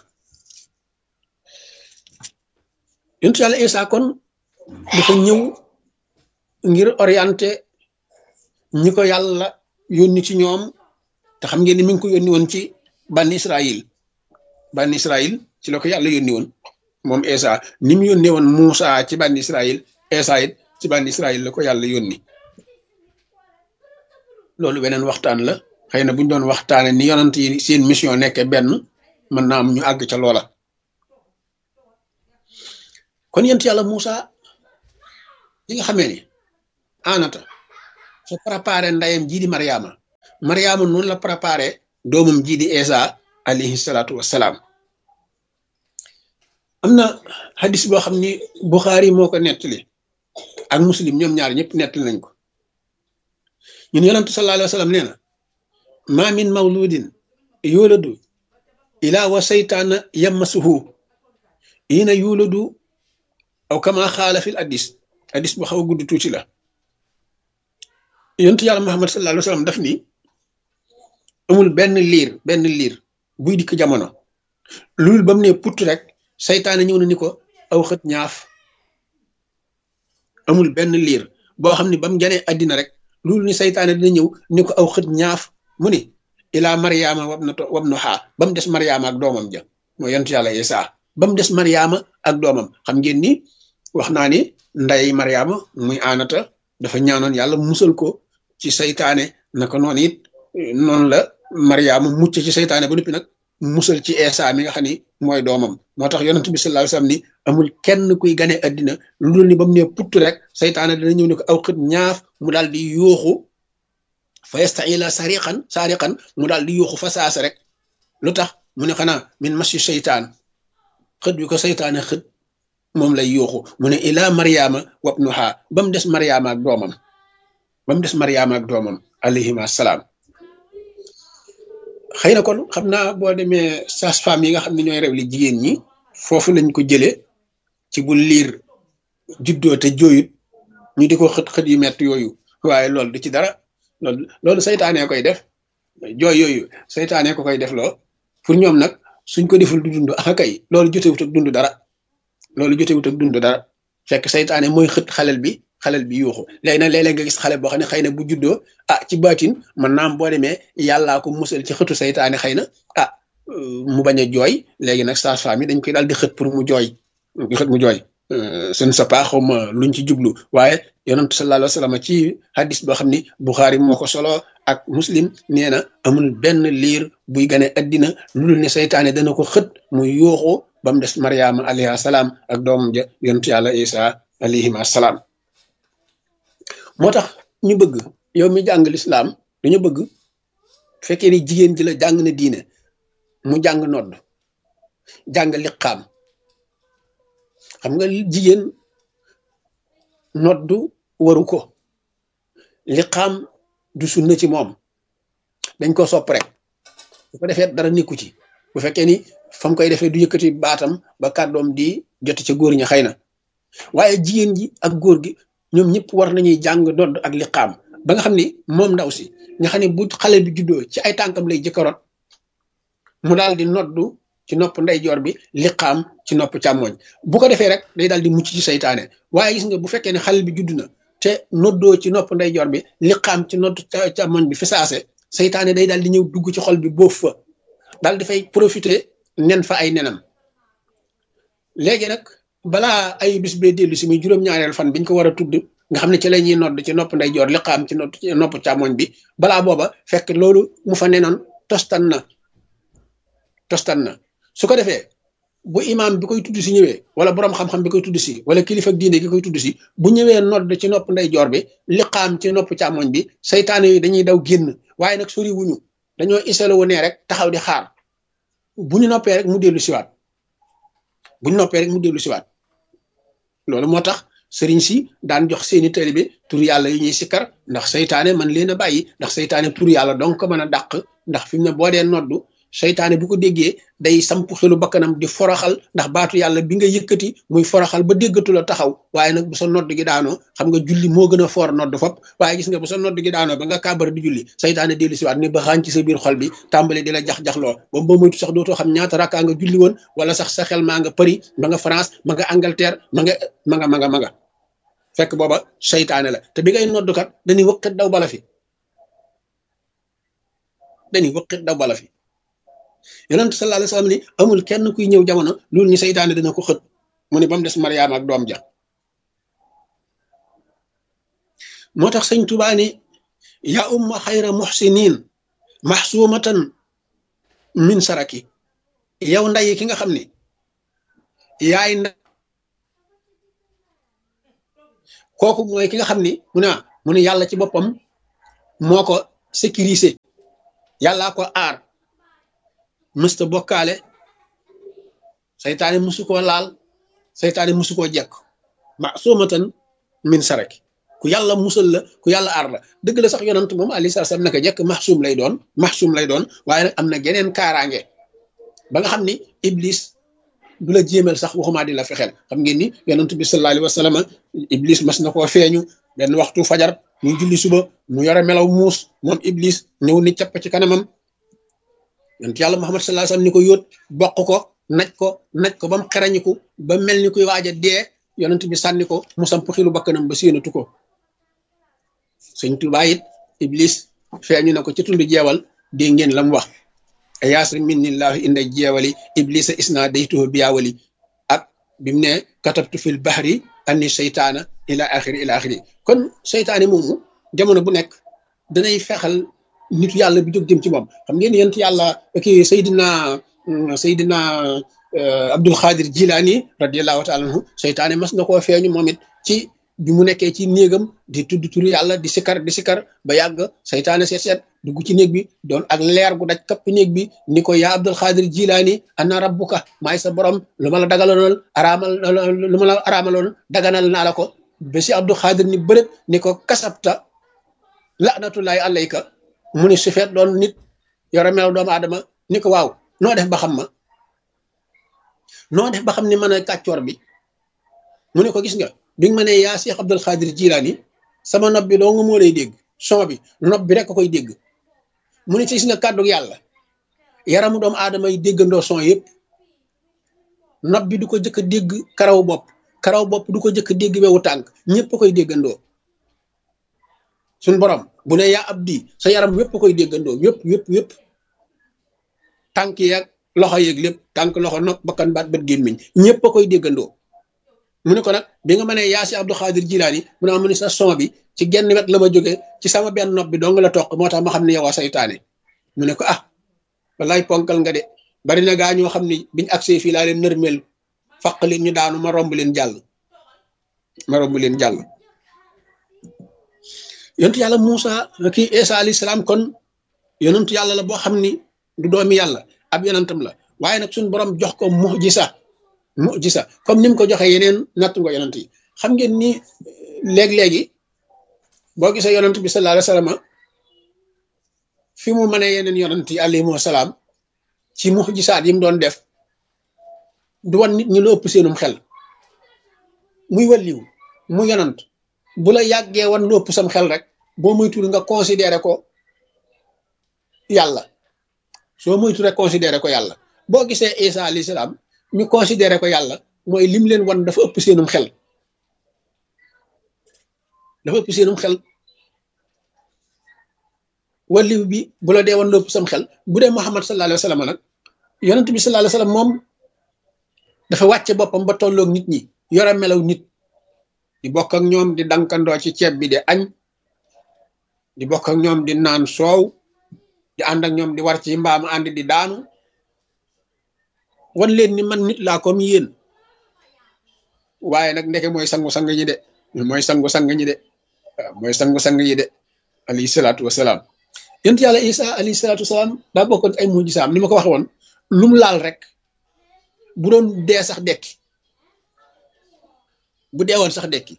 yonent yàlla Isa kon dafa ñëw ngir orienté ñi ko yàlla yónni ci ñoom te xam ngeen ni mi ngi ko yónni woon ci banni Israël ci la ko yàlla yónni woon moom Isa ni mu yónnee woon Muusa ci banni Israël Isa it ci banni Israël la ko yàlla yónni loolu beneen waxtaan la xëy na buñ doon waxtaane ni yonent yi seen mission nekke benn mën naa am ñu àgg ca loola kon yent yàlla Muusa li nga xamee ni anata sa préparé ndayam jii di Mariama Mariama noonu la préparé doomam jii di Isa alayhi salaatu wassalaam. am na hadis boo xam ni Buxaari moo ko nettali ak Muslim ñoom ñaar ñëpp nettali nañ ko ñun yonantu sallallahu alayhi wa sallam nee na ma min mawludin yuladu ila wa saytaana yammasuhu ina yuladu aw kama xaala fil hadis bu xaw a gudd tuuti la yontu yàlla Muhammad sallallahu alayhi wa sallam daf ni amul benn liir buy dikk jamono loolu ba mu ne putt rek saytaane ñëw na ni ko aw xët ñaaf. amul benn liir boo xam ne ba mu janee àddina rek loolu ni saytaane dina ñëw ni ko aw xët ñaaf mu ni ilaa Mariama wabnuha ba mu des Mariama ak doomam ja mooy yontu yàlla Isa ba mu des Mariama ak doomam xam ngeen ni wax naa ni nday Mariama muy Anata dafa ñaanoon yàlla musal ko ci saytaane naka noonu it noonu la Mariama mucc ci saytaane ba noppi nag musal ci Isa mi nga xam ni mooy doomam moo tax yonent bi sallallahu alayhi wasallam ni amul kenn kuy gane addina lu dul ni ba mu ne putt rek saytaane dana ñëw ne ko aw xët ñaaf mu daal di yuuxu fa yastaila sariqan mu daal di yuuxu fa saasa rek lu tax mu ne xanaa min masi seytaan xët bi ko saytaane xët moom lay yuuxu mu ne ila Mariama wabnuha ba mu des Mariama ak doomam alayhima salaam. xëy na kon xam naa boo demee sage-femme yi nga xam ne ñooy réew li jigéen ñi foofu lañ ko jëlee ci bu liir juddoo te jooyut ñu di ko xët yu metti yooyu waaye loolu du ci dara loolu saytaanee koy def jooy yooyu saytaanee ko koy def loo pour ñoom nag suñ ko deful du dund axa kay loolu jotewut ak dund dara fekk saytaane mooy xët xalel bi yuuxu léegi nag léeg-léeg nga gis xale boo xam ne xëy na bu juddoo ci baatin man naam boo demee yàllaa ko musal ci xëtu saytaane xëy na mu bañ a jooy léegi nag sage-femme yi dañ koy daal di xët pour mu jooy seen sa paaxuma luñ ci jublu waaye yonent sallallahu alayhi wa sallam ci hadis boo xam ni Buxaari moo ko solo ak Muslim nee na amul benn liir buy gane addina lu dul ne saytaane dana ko xët mu yuuxu ba mu des Mariama alayha salaam ak doomam ja yonent yàlla Isa alayhima salaam. moo tax ñu bëgg yow mi jàng lislaam dañu bëgg fekkee ni jigéen ji la jàng na diine mu jàng nodd jàng liqaam xam nga jigéen noddu waru ko liqaam du sunna ci moom dañ ko sopp rek bu ko defee dara nekku ci bu fekkee ni fam koy defee du yëkkati baatam ba kàddoom di joti ca góor ña xëy na waaye jigéen ji ak góor gi ñoom ñëpp war nañuy jàng nodd ak liqaam ba nga xam ni moom ndaw si nga xam ne bu xale bi juddoo ci ay tànkam lay jëkkarot mu daal di noddu ci nopp ndeyjoor bi liqaam ci nopp càmmoñ bu ko defee rek day daal di mucc ci saytaane waaye gis nga bu fekkee ne xale bi judd na te noddoo ci nopp ndeyjoor bi liqaam ci nopp càmmoñ bi fi saase saytaane day daal di ñëw dugg ci xol bi boof fa daal di fay profiter nen fa ay nenam léegi nag balaa ay bis bee dellu si muy juróom-ñaareel fan biñ ko war a tudd nga xam ne ci la ñuy nodd ci nopp ndeyjoor liqaam ci nopp càmmoñ bi balaa booba fekk loolu mu fa nenoon tostan na su ko defee bu imaam bi koy tudd si ñëwee wala borom xam-xam bi koy tudd si wala kilifa diine gi koy tudd si bu ñëwee nodd ci nopp ndeyjoor bi liqaam ci nopp càmmoñ bi saytaane yi dañuy daw génn waaye nag sori wuñu dañoo isalo wu ne rek taxaw di xaar bu ñu noppee rek mu dellu siwaat loolu moo tax sëriñ si daan jox seeni taalibe tur yàlla yi ñuy sikkar ndax saytaane man leen a bàyyi ndax saytaane tur yàlla donc ko mën a dàq ndax fi mu ne boo dee noddu saytaane bu ko déggee day samp xelu bakkanam di foroxal ndax baatu yàlla bi nga yëkkati muy foroxal ba déggatu la taxaw waaye nag bu sa nodd gi daanoo xam nga julli moo gën a foor nodd fop waaye gis nga bu sa nodd gi daanoo ba nga kàbbar di julli saytaane dellu si waat ne ba xaañ ci sa biir xol bi tàmbali di la jax-jaxloo ba ba moytu sax dootoo xam ñaata rakkaa nga julli woon wala sax sa xel maa nga Paris ma nga France ma nga Angleterre ma nga fekk booba saytaane la te bi ngay noddukat dañuy wëqit daw bala fi yonent sallallahu alayhi wasallam ni amul kenn kuy ñëw jamono loolu ni saytaane dina ko xët mu ne ba mu des Mariama ak doom ja moo tax sëñ Tuubaa ni ya umma xayra muhsinin mahsumatan min saraki yow nday ki nga xam ni yaay kooku mooy ki nga xam ni mu ne yàlla ci boppam moo ko sécurisé yàllaa ko aar mësta bokkaale saytaane musu koo laal saytaane musu koo jekk masumatan min saraki ku yàlla musal la ku yàlla aar la dëgg la sax yonant moom alayhi salaam naka jekk maxsum lay doon waaye nag am na geneen kaaraange ba nga xam ni iblis du la jéemal sax waxumaa di la fexeel xam ngeen ni yonent bi sallallahu alayhi wa sallam iblis mas na koo feeñu benn waxtu fajar muy julli suba mu yore melaw muus moom iblis ñëw ni capp ci kanamam yonent yàlla Muhammad sallallahu alayhi wa sallam ni ko yóot bokk ko naj ko ba mu xerañiku ba mel ni kuy waaj a dee yonent bi sànni ko mu samp xilu bakkanam ba séenatu ko sëñ Tuubaa it iblis feeñu na ko ci tund jeewal dégg ngeen la mu wax yaasri minnillahu inda jeewali iblisa isna daytuhu biyaawali ak bi mu ne katabtu fil bahri anni seytaana ila axiri kon seytaane moomu jamono bu nekk danay fexal nitu yàlla bi jóg jëm ci moom xam ngeen yent yàlla kii Seydina Abdul Xaadir Jilaani radiallahu taala anhu seytaane mas na koo feeñu moom it ci bi mu nekkee ci néegam di tudd turu yàlla di sikar ba yàgg seytaane seet dugg ci néeg bi doon ak leer gu daj kapp néeg bi ni ko yaa Abdul Xaadir Jilaani ana rabbuka maay sa borom lu ma la dagalaloon daganal naa la ko ba si Abdul Xaadir ni bërëb ni ko kasabta laanatullahi alayka mu ni su feet doon nit yore melaw doomu aadama ni ko waaw noo def ba xam ni mën a kàccoor bi mu ne ko gis nga bi nga ma ne yaa Cheikh Abdul Xaadir Jilaani sama nopp bi doo nga moo lay dégg son bi nopp bi rek ko koy dégg mu ne ci gis nga kàddu yàlla yaramu doomu aadama yi déggandoo son yëpp nopp bi du ko jëkk a dégg karaw bopp du ko jëkk a dégg wewu tànk ñëpp koy déggandoo suñ borom bu ne yaa abdi sa yaram wépp koy déggandoo yëpp tànk yeeg loxo yeeg lépp tànk loxo nopp bakkan baat bët gémmiñ ñëpp koy déggandoo mu ne ko nag bi nga ma ne yaa si Abdul Xaadir Jilaani mu ne ma ni sa son bi ci genn wet la ma jógee ci sama benn nopp bi dong la toq moo tax ma xam ne yow a saytaane mu ne ko wallaay ponkal nga de bari na gaa ñoo xam ni biñ agsee fii laa leen nërmeel faq leen ñu daanu ma romb leen jàll yonentu yàlla Muusa kii Isa alayhi salaam kon yonentu yàlla la boo xam ni du doomi yàlla ab yonentam la waaye nag suñu borom jox ko mujisa comme ni mu ko joxee yeneen nattu nga yonent yi xam ngeen ni léegi boo gisee yonent bi sallallahu alayhi wa sallam fi mu mënee yeneen yonent yi alayhimu salaam ci mujisaat yi mu doon def du wan nit ñi lu ëpp seenum xel muy wàlliw mu yonent bu la yàggee wan lu ëpp sam xel rek boo moytul nga considéré ko yàlla soo moytu rek considéré ko yàlla boo gisee Isa alayhi salaam ñu considéré ko yàlla mooy lim leen wan dafa ëpp seenum xel waliw bi bu la dee wan lu ëpp sam xel bu dee Muhammad sallallahu alayhi wa sallam nag yonent bi sallallahu alayhi wa sallam moom dafa wàcce boppam ba tolloog nit ñi yore melaw nit di bokk ak ñoom di dankandoo ci ceeb bi di añ di bokk ak ñoom di naan soow di ànd ak ñoom di war ci mbaam ànd di daanu wan leen ni man nit laa comme yéen waaye nag ndeke mooy sangu-sang ñi de mooy sangu-sang ñi de waaw mooy sangu-sang yi de alayhi salaatu wasalaam yonent yàlla Isa alayhi salaatu wasalaam daa bokkoon ay mujjisaam ni ma ko waxe woon lum laal rek bu doon dee sax dekki bu deewoon sax dekki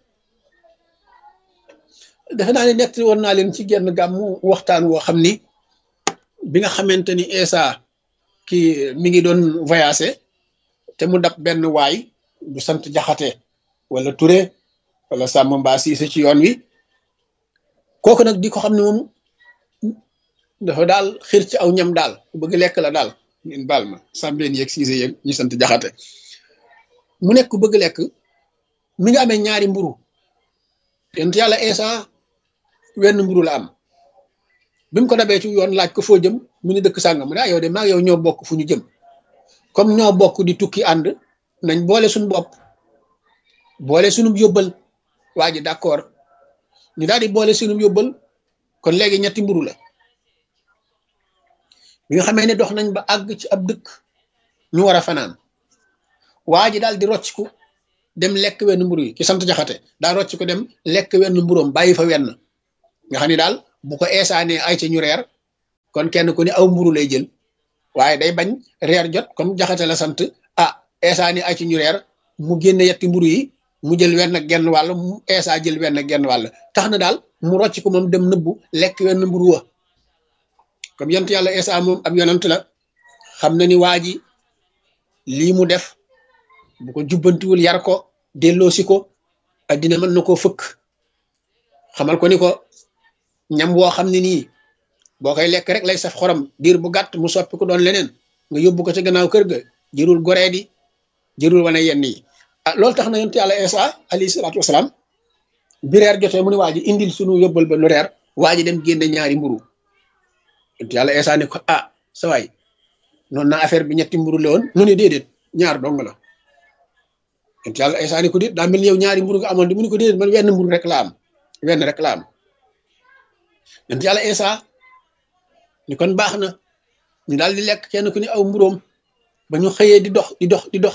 defe naa ne nett woon naa leen ci genn gàmmu waxtaan woo xam ni bi nga xamante ni Isa kii mi ngi doon voyagé te mu dab benn waay bu sant Jaxate wala Touré wala Samba Mbaa Siise ci yoon wi kooku nag di ko xam ne moom dafa daal xir ci aw ñam daal ku bëgg lekk la daal ngeen baal ma Sambeen yeeg Siise yeeg ñu sant Jaxate mu nekk ku bëgg lekk mi nga amee ñaari mburu yonent yàlla Isa wenn mburu la am bi mu ko dabee ci yoon laaj ko foo jëm mu ni dëkk sàngam mu ne yow de maa yow ñoo bokk fu ñu jëm comme ñoo bokk di tukki ànd nañ boole suñu bopp boole suñu yóbbal waa ji d'accord ñu daal di boole suñu yóbbal kon léegi ñetti mburu la bi nga xamee ne dox nañ ba àgg ci ab dëkk ñu war a fanaan waa ji daal di rocciku dem lekk wenn mburu yi ki sant Jaxate daal rocc ko dem lekk wenn mburoom bàyyi fa wenn nga xam ne daal bu ko eesaanee ay ca ñu reer kon kenn ku ne aw mburu lay jël waaye day bañ reer jot comme jaxate la sant ah Eesa ni ay ci ñu reer mu génne yetti mburu yi mu jël wenn ak genn wàll mu Eesa jël wenn ak genn wàll tax na daal mu rocc ko moom dem nëbbu lekk wenn mburu wa comme yonent yàlla Eesa moom ab yonent la xam na ni waa ji lii mu def bu ko jubbantiwul yar ko delloosi ko addina mën na koo fëkk xamal ko ni ko ñam woo xam ne nii boo koy lekk rek lay saf xorom diir bu gàtt mu soppi ko doon leneen nga yóbbu ko ca gannaaw kër ga jërul goree di jërul wane yenn yi ah loolu tax na yonent yàlla Eesa alayhi salaatu wasalaam bi reer jotee mu ne waa ji indil sunu yóbbal ba nu reer waa ji dem génne ñaari mburu yonent yàlla Eesa ne ko ah sa waay noonu na affaire bi ñetti mburu la woon mu ne déedéet ñaar dong la yonent yàlla Eesa ne ko déet daa mel ni yow ñaari mburu nga amoon di mu ne ko déedéet man wenn mburu rek la am wenn rek la am yonent yàlla Eesa ni kon baax na ñu daal di lekk kenn ku ne aw mburóom ba ñu xëyee di dox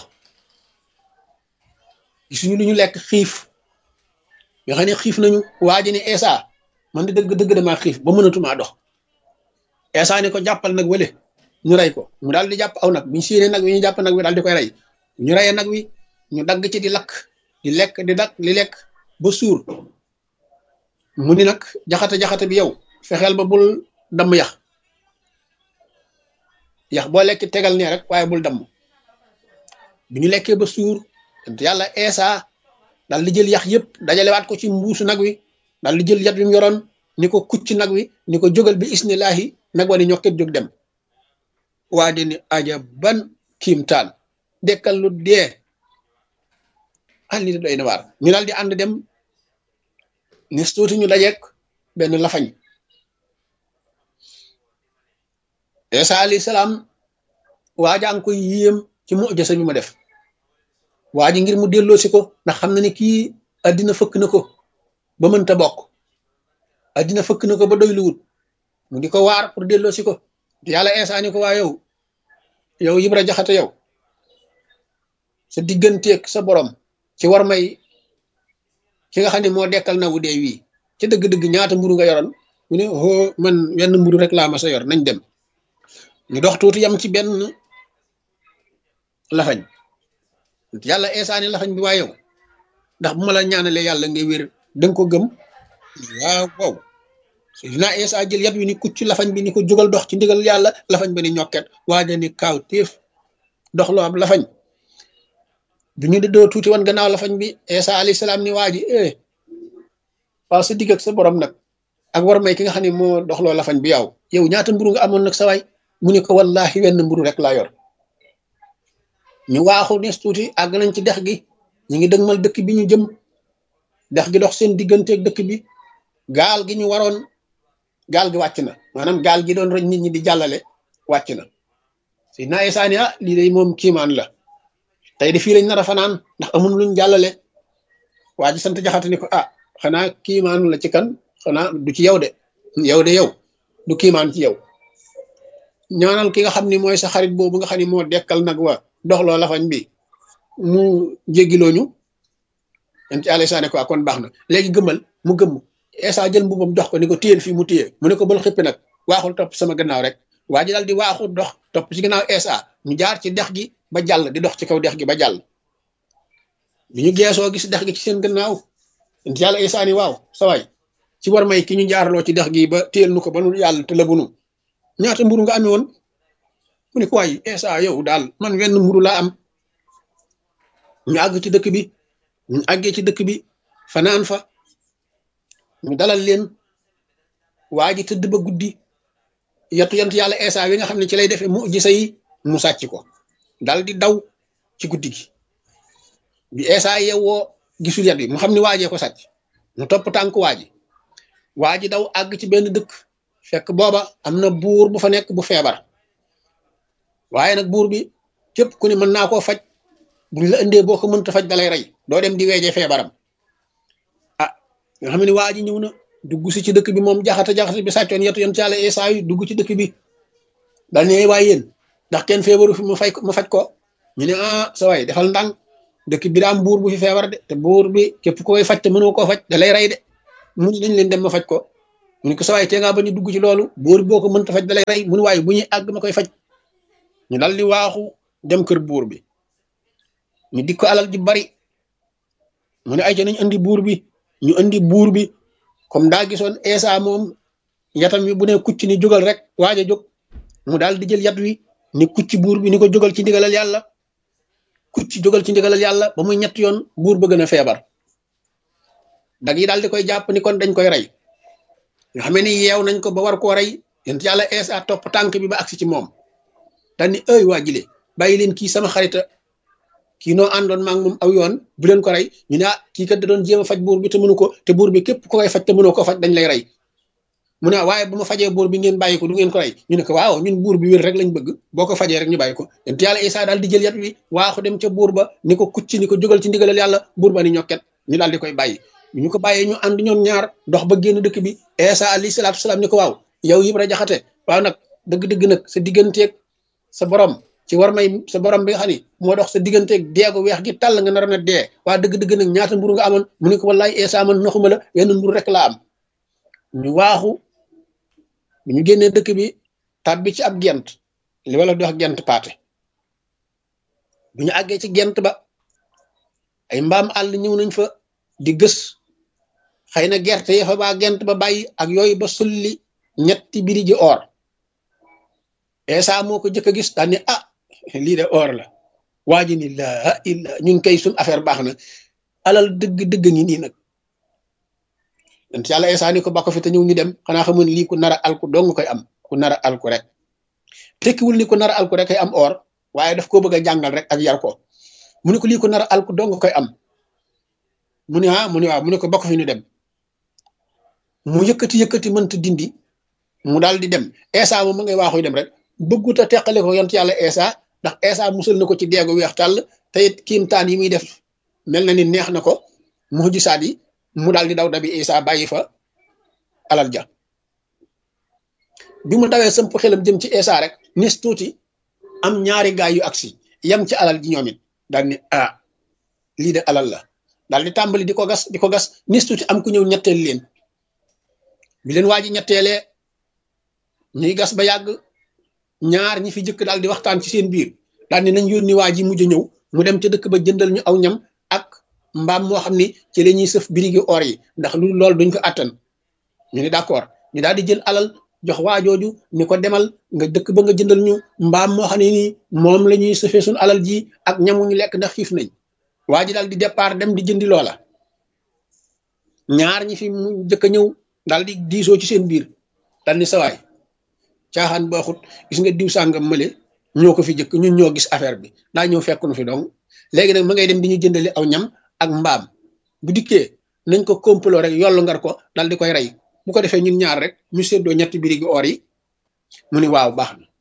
gisuñu lu ñu lekk xiif nga xam ne xiif nañu waa ji ne Eesa man di dëgg damaa xiif ba mënatumaa dox Eesa ne ko jàppal nag wële ñu rey ko mu daal di jàpp aw nag biñu séenee nag wi ñu jàpp nag wi daal di koy rey ñu reyee nag wi ñu dagg ci di lakk di lekk di dakk li lekk ba suur mu ni nag jaxate bi yow fexeel ba bul damm yax boo lekk tegal nee rek waaye bul damm bi ñu lekkee ba suur yàlla Eesa daal di jël yax yëpp dajalewaat ko ci mbuusu nag wi daal di jël yat wi mu yoroon ni ko kucc nag wi ni ko jógal bi isnillahi nag wa ni ñokket jóg dem waa di ni aja ban kiimtaan dekkal lu dee li doy na waar ñu daal di ànd dem nes tuuti ñu dajeek benn lafañ Eesa alayhi salaam waajaa ngi koy yéem ci mujisa bi ma def waa ji ngir mu delloosi ko ndax xam na ni kii addina fëkk na ko ba mënta bokk addina fëkk na ko ba doy lu wut mu di ko waar pour delloosi ko yàlla Eesa ni ko waa yow Ibra Jaxate yow sa digganteeg sa borom ci war may ki nga xam ne moo dekkal na wu dee wii ci dëgg-dëgg ñaata mburu nga yoroon mu ne man wenn mburu rek laa ma sa yor nañ dem ñu dox tuuti yam ci benn lafañ yàlla Eesa ni lafañ bi waa yow ndax bu ma la ñaanalee yàlla ngay wér danga ko gëm waaw dinaa Eesa jël yat wi ni kucc lafañ bi ni ko jógal dox ci ndigal yàlla lafañ ba ni ñokket waaja ni kaaw téef dox loo am lafañ bi ñu doo tuuti woon gannaaw lafañ bi Eesa alayhi salaam ni waa ji waaw sa digg ak sa borom nag ak war may ki nga xam ne moo doxloo lafañ bi yow ñaata mburu nga amoon nag sa waay mu ne ko wallahi wenn mburu rek laa yor ñu waaxu nes tuuti àgg nañ ci dex gi ñu ngi dëgmal dëkk bi ñu jëm dex gi dox seen digganteeg dëkk bi gaal gi ñu waroon gaal gi wàcc na maanaam gaal gi doon roñ nit ñi di jàllale wàcc na Seydina Eesa ni lii day moom kiimaan la tey de fii lañ nar a fanaan ndax amul luñ jàllale waa ji sant Jaxate ni ko xanaa kiimaanu la ci kan xanaa du ci yow de yow du kiimaan ci yow ñaanal ki nga xam ni mooy sa xarit boobu nga xam ni moo dekkal nag wa doxloo lafañ bi mu jéggilooñu yan ci Eesa ne ko kon baax na léegi gëmmal mu gëmm Eesa jël mbubam jox ko ni ko téyel fii mu téye mu ne ko bal xippi nag waaxul topp sama gannaaw rek waa ji daal di waaxu dox topp ci gannaaw Eesa ñu jaar ci dex gi ba jàll di dox ci kaw dex gi ba jàll bi ñu geesoo gis dex gi ci seen gannaaw yan ci yàlla Eesa ni waaw sa waay ci war may ki ñu jaarloo ci dex gi ba téyel nu ko ba nu yàlla te lëbunu ñaata mburu nga amee woon mu ne ko waay Eesa yow daal man wenn mburu laa am ñu àgg ci dëkk bi ñu àggee ci dëkk bi fanaan fa ñu dalal leen waa ji tëdd ba guddi yatu yant yàlla Eesa wi nga xam ne ci lay defee mujisa yi mu sàcc ko dal di daw ci guddi gi bi Eesa yewwoo gisul yat bi mu xam ne waajee ko sàcc mu topp tànk waa ji daw àgg ci benn dëkk fekk booba am na buur bu fa nekk bu feebar waaye nag buur bi képp ku ne mën naa koo faj buñ la indee boo ko mënta faj dalay rey doo dem di weejee feebaram nga xam ne waa ji ñëw na dugg si ci dëkk bi moom jaxate bi sàccoon yetu yoon ci yàlla Eesa yi dugg ci dëkk bi dal ne waaye yéen ndax kenn feebaru fi ma faj ko ñu ne sa waay defal ndànk dëkk bi daam buur bu fi feebar de te buur bi képp koy faj te mënoo koo faj da lay rey de mu ne nañ leen dem ma faj ko mu ne ko sawaay tee ngaa ba ñu dugg ci loolu buur boo ko mënta faj dalay rey mu ne waaye bu ñuy àgg ma koy faj ñu dal di waaxu dem kër buur bi ñu dik ko alal ji bari mu ne ay ca nañ andi buur bi ñu andi buur bi comme daa gisoon Eesa moom yatam wi bu ne kucc ni jógal rek waaj a jóg mu daal di jël yat wi ni kucc buur bi ni ko jógal ci ndigalal yàlla kucc jógal ci ndigalal yàlla ba muy ñett yoon buur ba gën a feebar dag yi daal di koy jàpp ni kon dañ koy rey nga xam ni yeew nañ ko ba war koo rey yent yàlla Eesa topp tànk bi ba agsi ci moom daal ni ëy waa jile bàyyi leen kii sama xarita kii noo àndoon maa ngi moom aw yoon bu leen ko rey ñu ne kii kat da doon jéem a faj buur bi te mënu ko te buur bi képp ko koy faj te mënoo ko faj dañ lay rey mu ne waaye bu ma fajee buur bi ngeen bàyyi ko du ngeen ko rey ñu ne ko waaw ñun buur bi wér rek lañ bëgg boo ko fajee rek ñu bàyyi ko yent yàlla Eesa daal di jël yat wi waaxu dem ca buur ba ni ko kucc ni ko jógal ci ndigalal yàlla buur ba ni ñokket ñu daal di koy bàyyi ñu ko bàyyee ñu ànd ñoom ñaar dox ba génn dëkk bi Eesa alayhi salaatu salaam ni ko waaw yow Ibra Jaxate waaw nag dëgg-dëgg nag sa digganteeg sa borom ci war may sa borom bi nga xam ni moo dox sa digganteeg deegu weex gi tàll nga nar na dee waa dëgg-dëgg nag ñaata mburu nga amoon mu ne ko wallaay Eesa man naxuma la wenn mburu rek la am ñu waaxu bi ñu génnee dëkk bi tàbbi ci ab gent li wala di wax gent paate bu ñu àggee ci gent ba ay mbaam àll ñëw nañ fa di gës xëy na gerte yi fa baa gent ba bàyyi ak yooyu ba sulli ñetti biri ji or Eesa moo ko jëkk a gis daal ni ah lii de or la waa ji ni laa illa ñun kay suñ affaire baax na alal dëgg ngi nii nag yent yàlla Eesa ni ko ba ko fi te ñëw ñu dem xanaa xamoon lii ku nara alku dong koy am ku nara alku rek tekkiwul ni ku nara alku rek koy am or waaye daf koo bëgg a jàngal rek ak yar ko mu ne ko lii ku nara alku dong koy am mu ne ah mu ne waaw mu ne ko ba ko fi ñu dem mu yëkkati mënta dindi mu daal di dem Eesa moom ma ngay waaxuy dem rek bëggut a teqale ko yont yàlla Eesa ndax Eesa musal na ko ci deegu weex tàll te it kiimtaan yi muy def mel na ni neex na ko mujisaat yi mu daal di daw dabi Eesa bàyyi fa alal ja bi mu dawee sëmp xelam jëm ci Eesa rek nis tuuti am ñaari gaay yu agsi yem ci alal ji ñoom it daal ni ah lii de alal la daal di tàmbali di ko gas nis tuuti am ku ñëw ñetteel leen bi leen waa ji ñetteelee ñuy gas ba yàgg ñaar ñi fi jëkk daal di waxtaan ci seen biir daal ni nañ yónni waa ji mujj ñëw mu dem ca dëkk ba jëndal ñu aw ñam ak mbaam moo xam ni ci la ñuy sëf birigi or yi ndax lu loolu duñ ko attan ñu ni d'accord ñu daal di jël alal jox waajooju ni ko demal nga dëkk ba nga jëndal ñu mbaam moo xam ne nii moom la ñuy sëfee suñu alal ji ak ñamuñu lekk ndax xiif nañ waa ji daal di départ dem di jëndi loola ñaar ñi fi mu jëkk a ñëw daal di diisoo ci seen biir daal ni sawaay caaxaan baaxut gis nga diw sàngam mële ñoo ko fi jëkk ñun ñoo gis affaire bi daa ñëw fekk nu fi dong léegi nag ma ngay dem di ñu jëndali aw ñam ak mbaam bu dikkee nañ ko complot rek yollu ngar ko daal di koy rey bu ko defee ñun ñaar rek ñu séddoo ñetti birigi or yi mu ni waaw baax na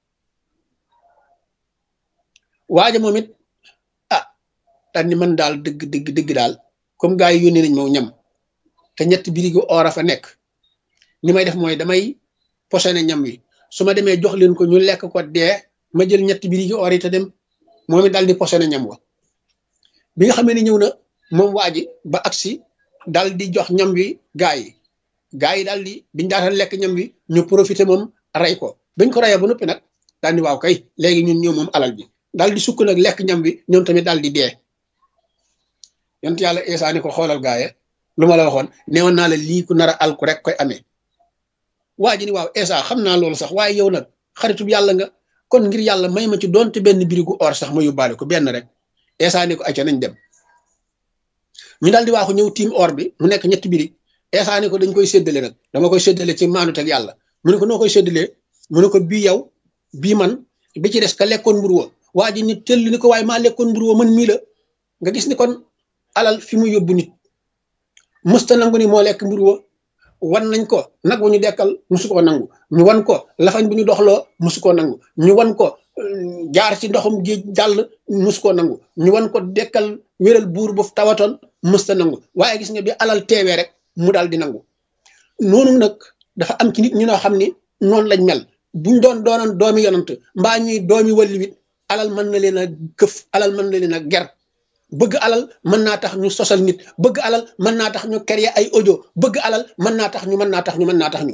waaja moom it ah daal ni man daal dëgg daal comme gars yi yónnee nañ moo ñam te ñetti birigi or a fa nekk ni may def mooy damay posone ñam wi su ma demee jox leen ko ñu lekk ko dee ma jël ñetti birigi or yi te dem moom it daal di posone ñam wa bi nga xamee ne ñëw na moom waa ji ba agsi daal di jox ñam wi gaa yi daal di biñu daatal lekk ñam wi ñu profité moom rey ko bañ ko reyee ba noppi nag daal di waaw kay léegi ñun ñoo moom alal bi daal di sukk nag lekk ñam wi ñoom tamit daal di dee yont yàlla Eesa ni ko xoolal gaaye lu ma la waxoon neewoon naa la lii ku nar a alku rek koy amee waa ji ni waaw Eesa xam naa loolu sax waaye yow nag xaritub yàlla nga kon ngir yàlla may ma ci doonte benn birigu or sax ma yóbbaale ko benn rek Eesa ni ko acca nañ dem ñu daal di waaxu ñëw tiim or bi mu nekk ñetti birig Eesa ni ko dañ koy séddale nag dama koy séddale ci maanut ak yàlla mu ne ko noo koy séddalee mu ne ko bii yow bii man bi ci des ka lekkoon mburu wa waa ji ni tëll ni ko waaye maa lekkoon mburu wa man mii la nga gis ni kon alal fi mu yóbbu nit mësta nangu ni moo lekk mburu wa wan nañ ko nag bu ñu dekkal musu koo nangu ñu wan ko lafañ bu ñu doxloo musu koo nangu ñu wan ko jaar ci ndoxum géej jàll musu koo nangu ñu wan ko dekkal wéral buur bu tawatoon mësta nangu waaye gis nga bi alal teewee rek mu daal di nangu noonu nag dafa am ci nit ñu noo xam ni noonu lañ mel buñ doonoon doomi yonant mbaa ñuy doomi walli wit alal mën na leen a këf alal mën na leen a ger bëgg alal mën naa tax ñu sosal nit bëgg alal mën naa tax ñu créer ay audio bëgg alal mën naa tax ñu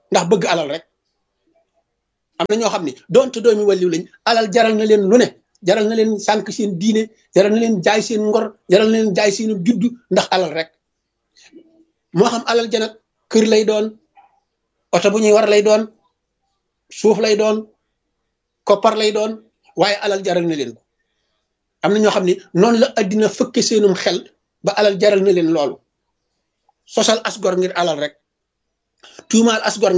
ndax bëgg alal rek. am na ñoo xam ne doonte doomi wàlliw lañ alal jaral na leen lu ne, jaral na leen sànq seen diine, jaral na leen jaay seen ngor, jaral na leen jaay seen juddu ndax alal rek. moo xam alal ja nag kër lay doon, oto bu ñuy war lay doon, suuf lay doon, koppar lay doon, waaye alal jaral na leen ko. am na ñoo xam ne noonu la addina fëkke seenum xel ba alal jaral na leen loolu. sosal asgor ngir alal rek, tuumaal asgor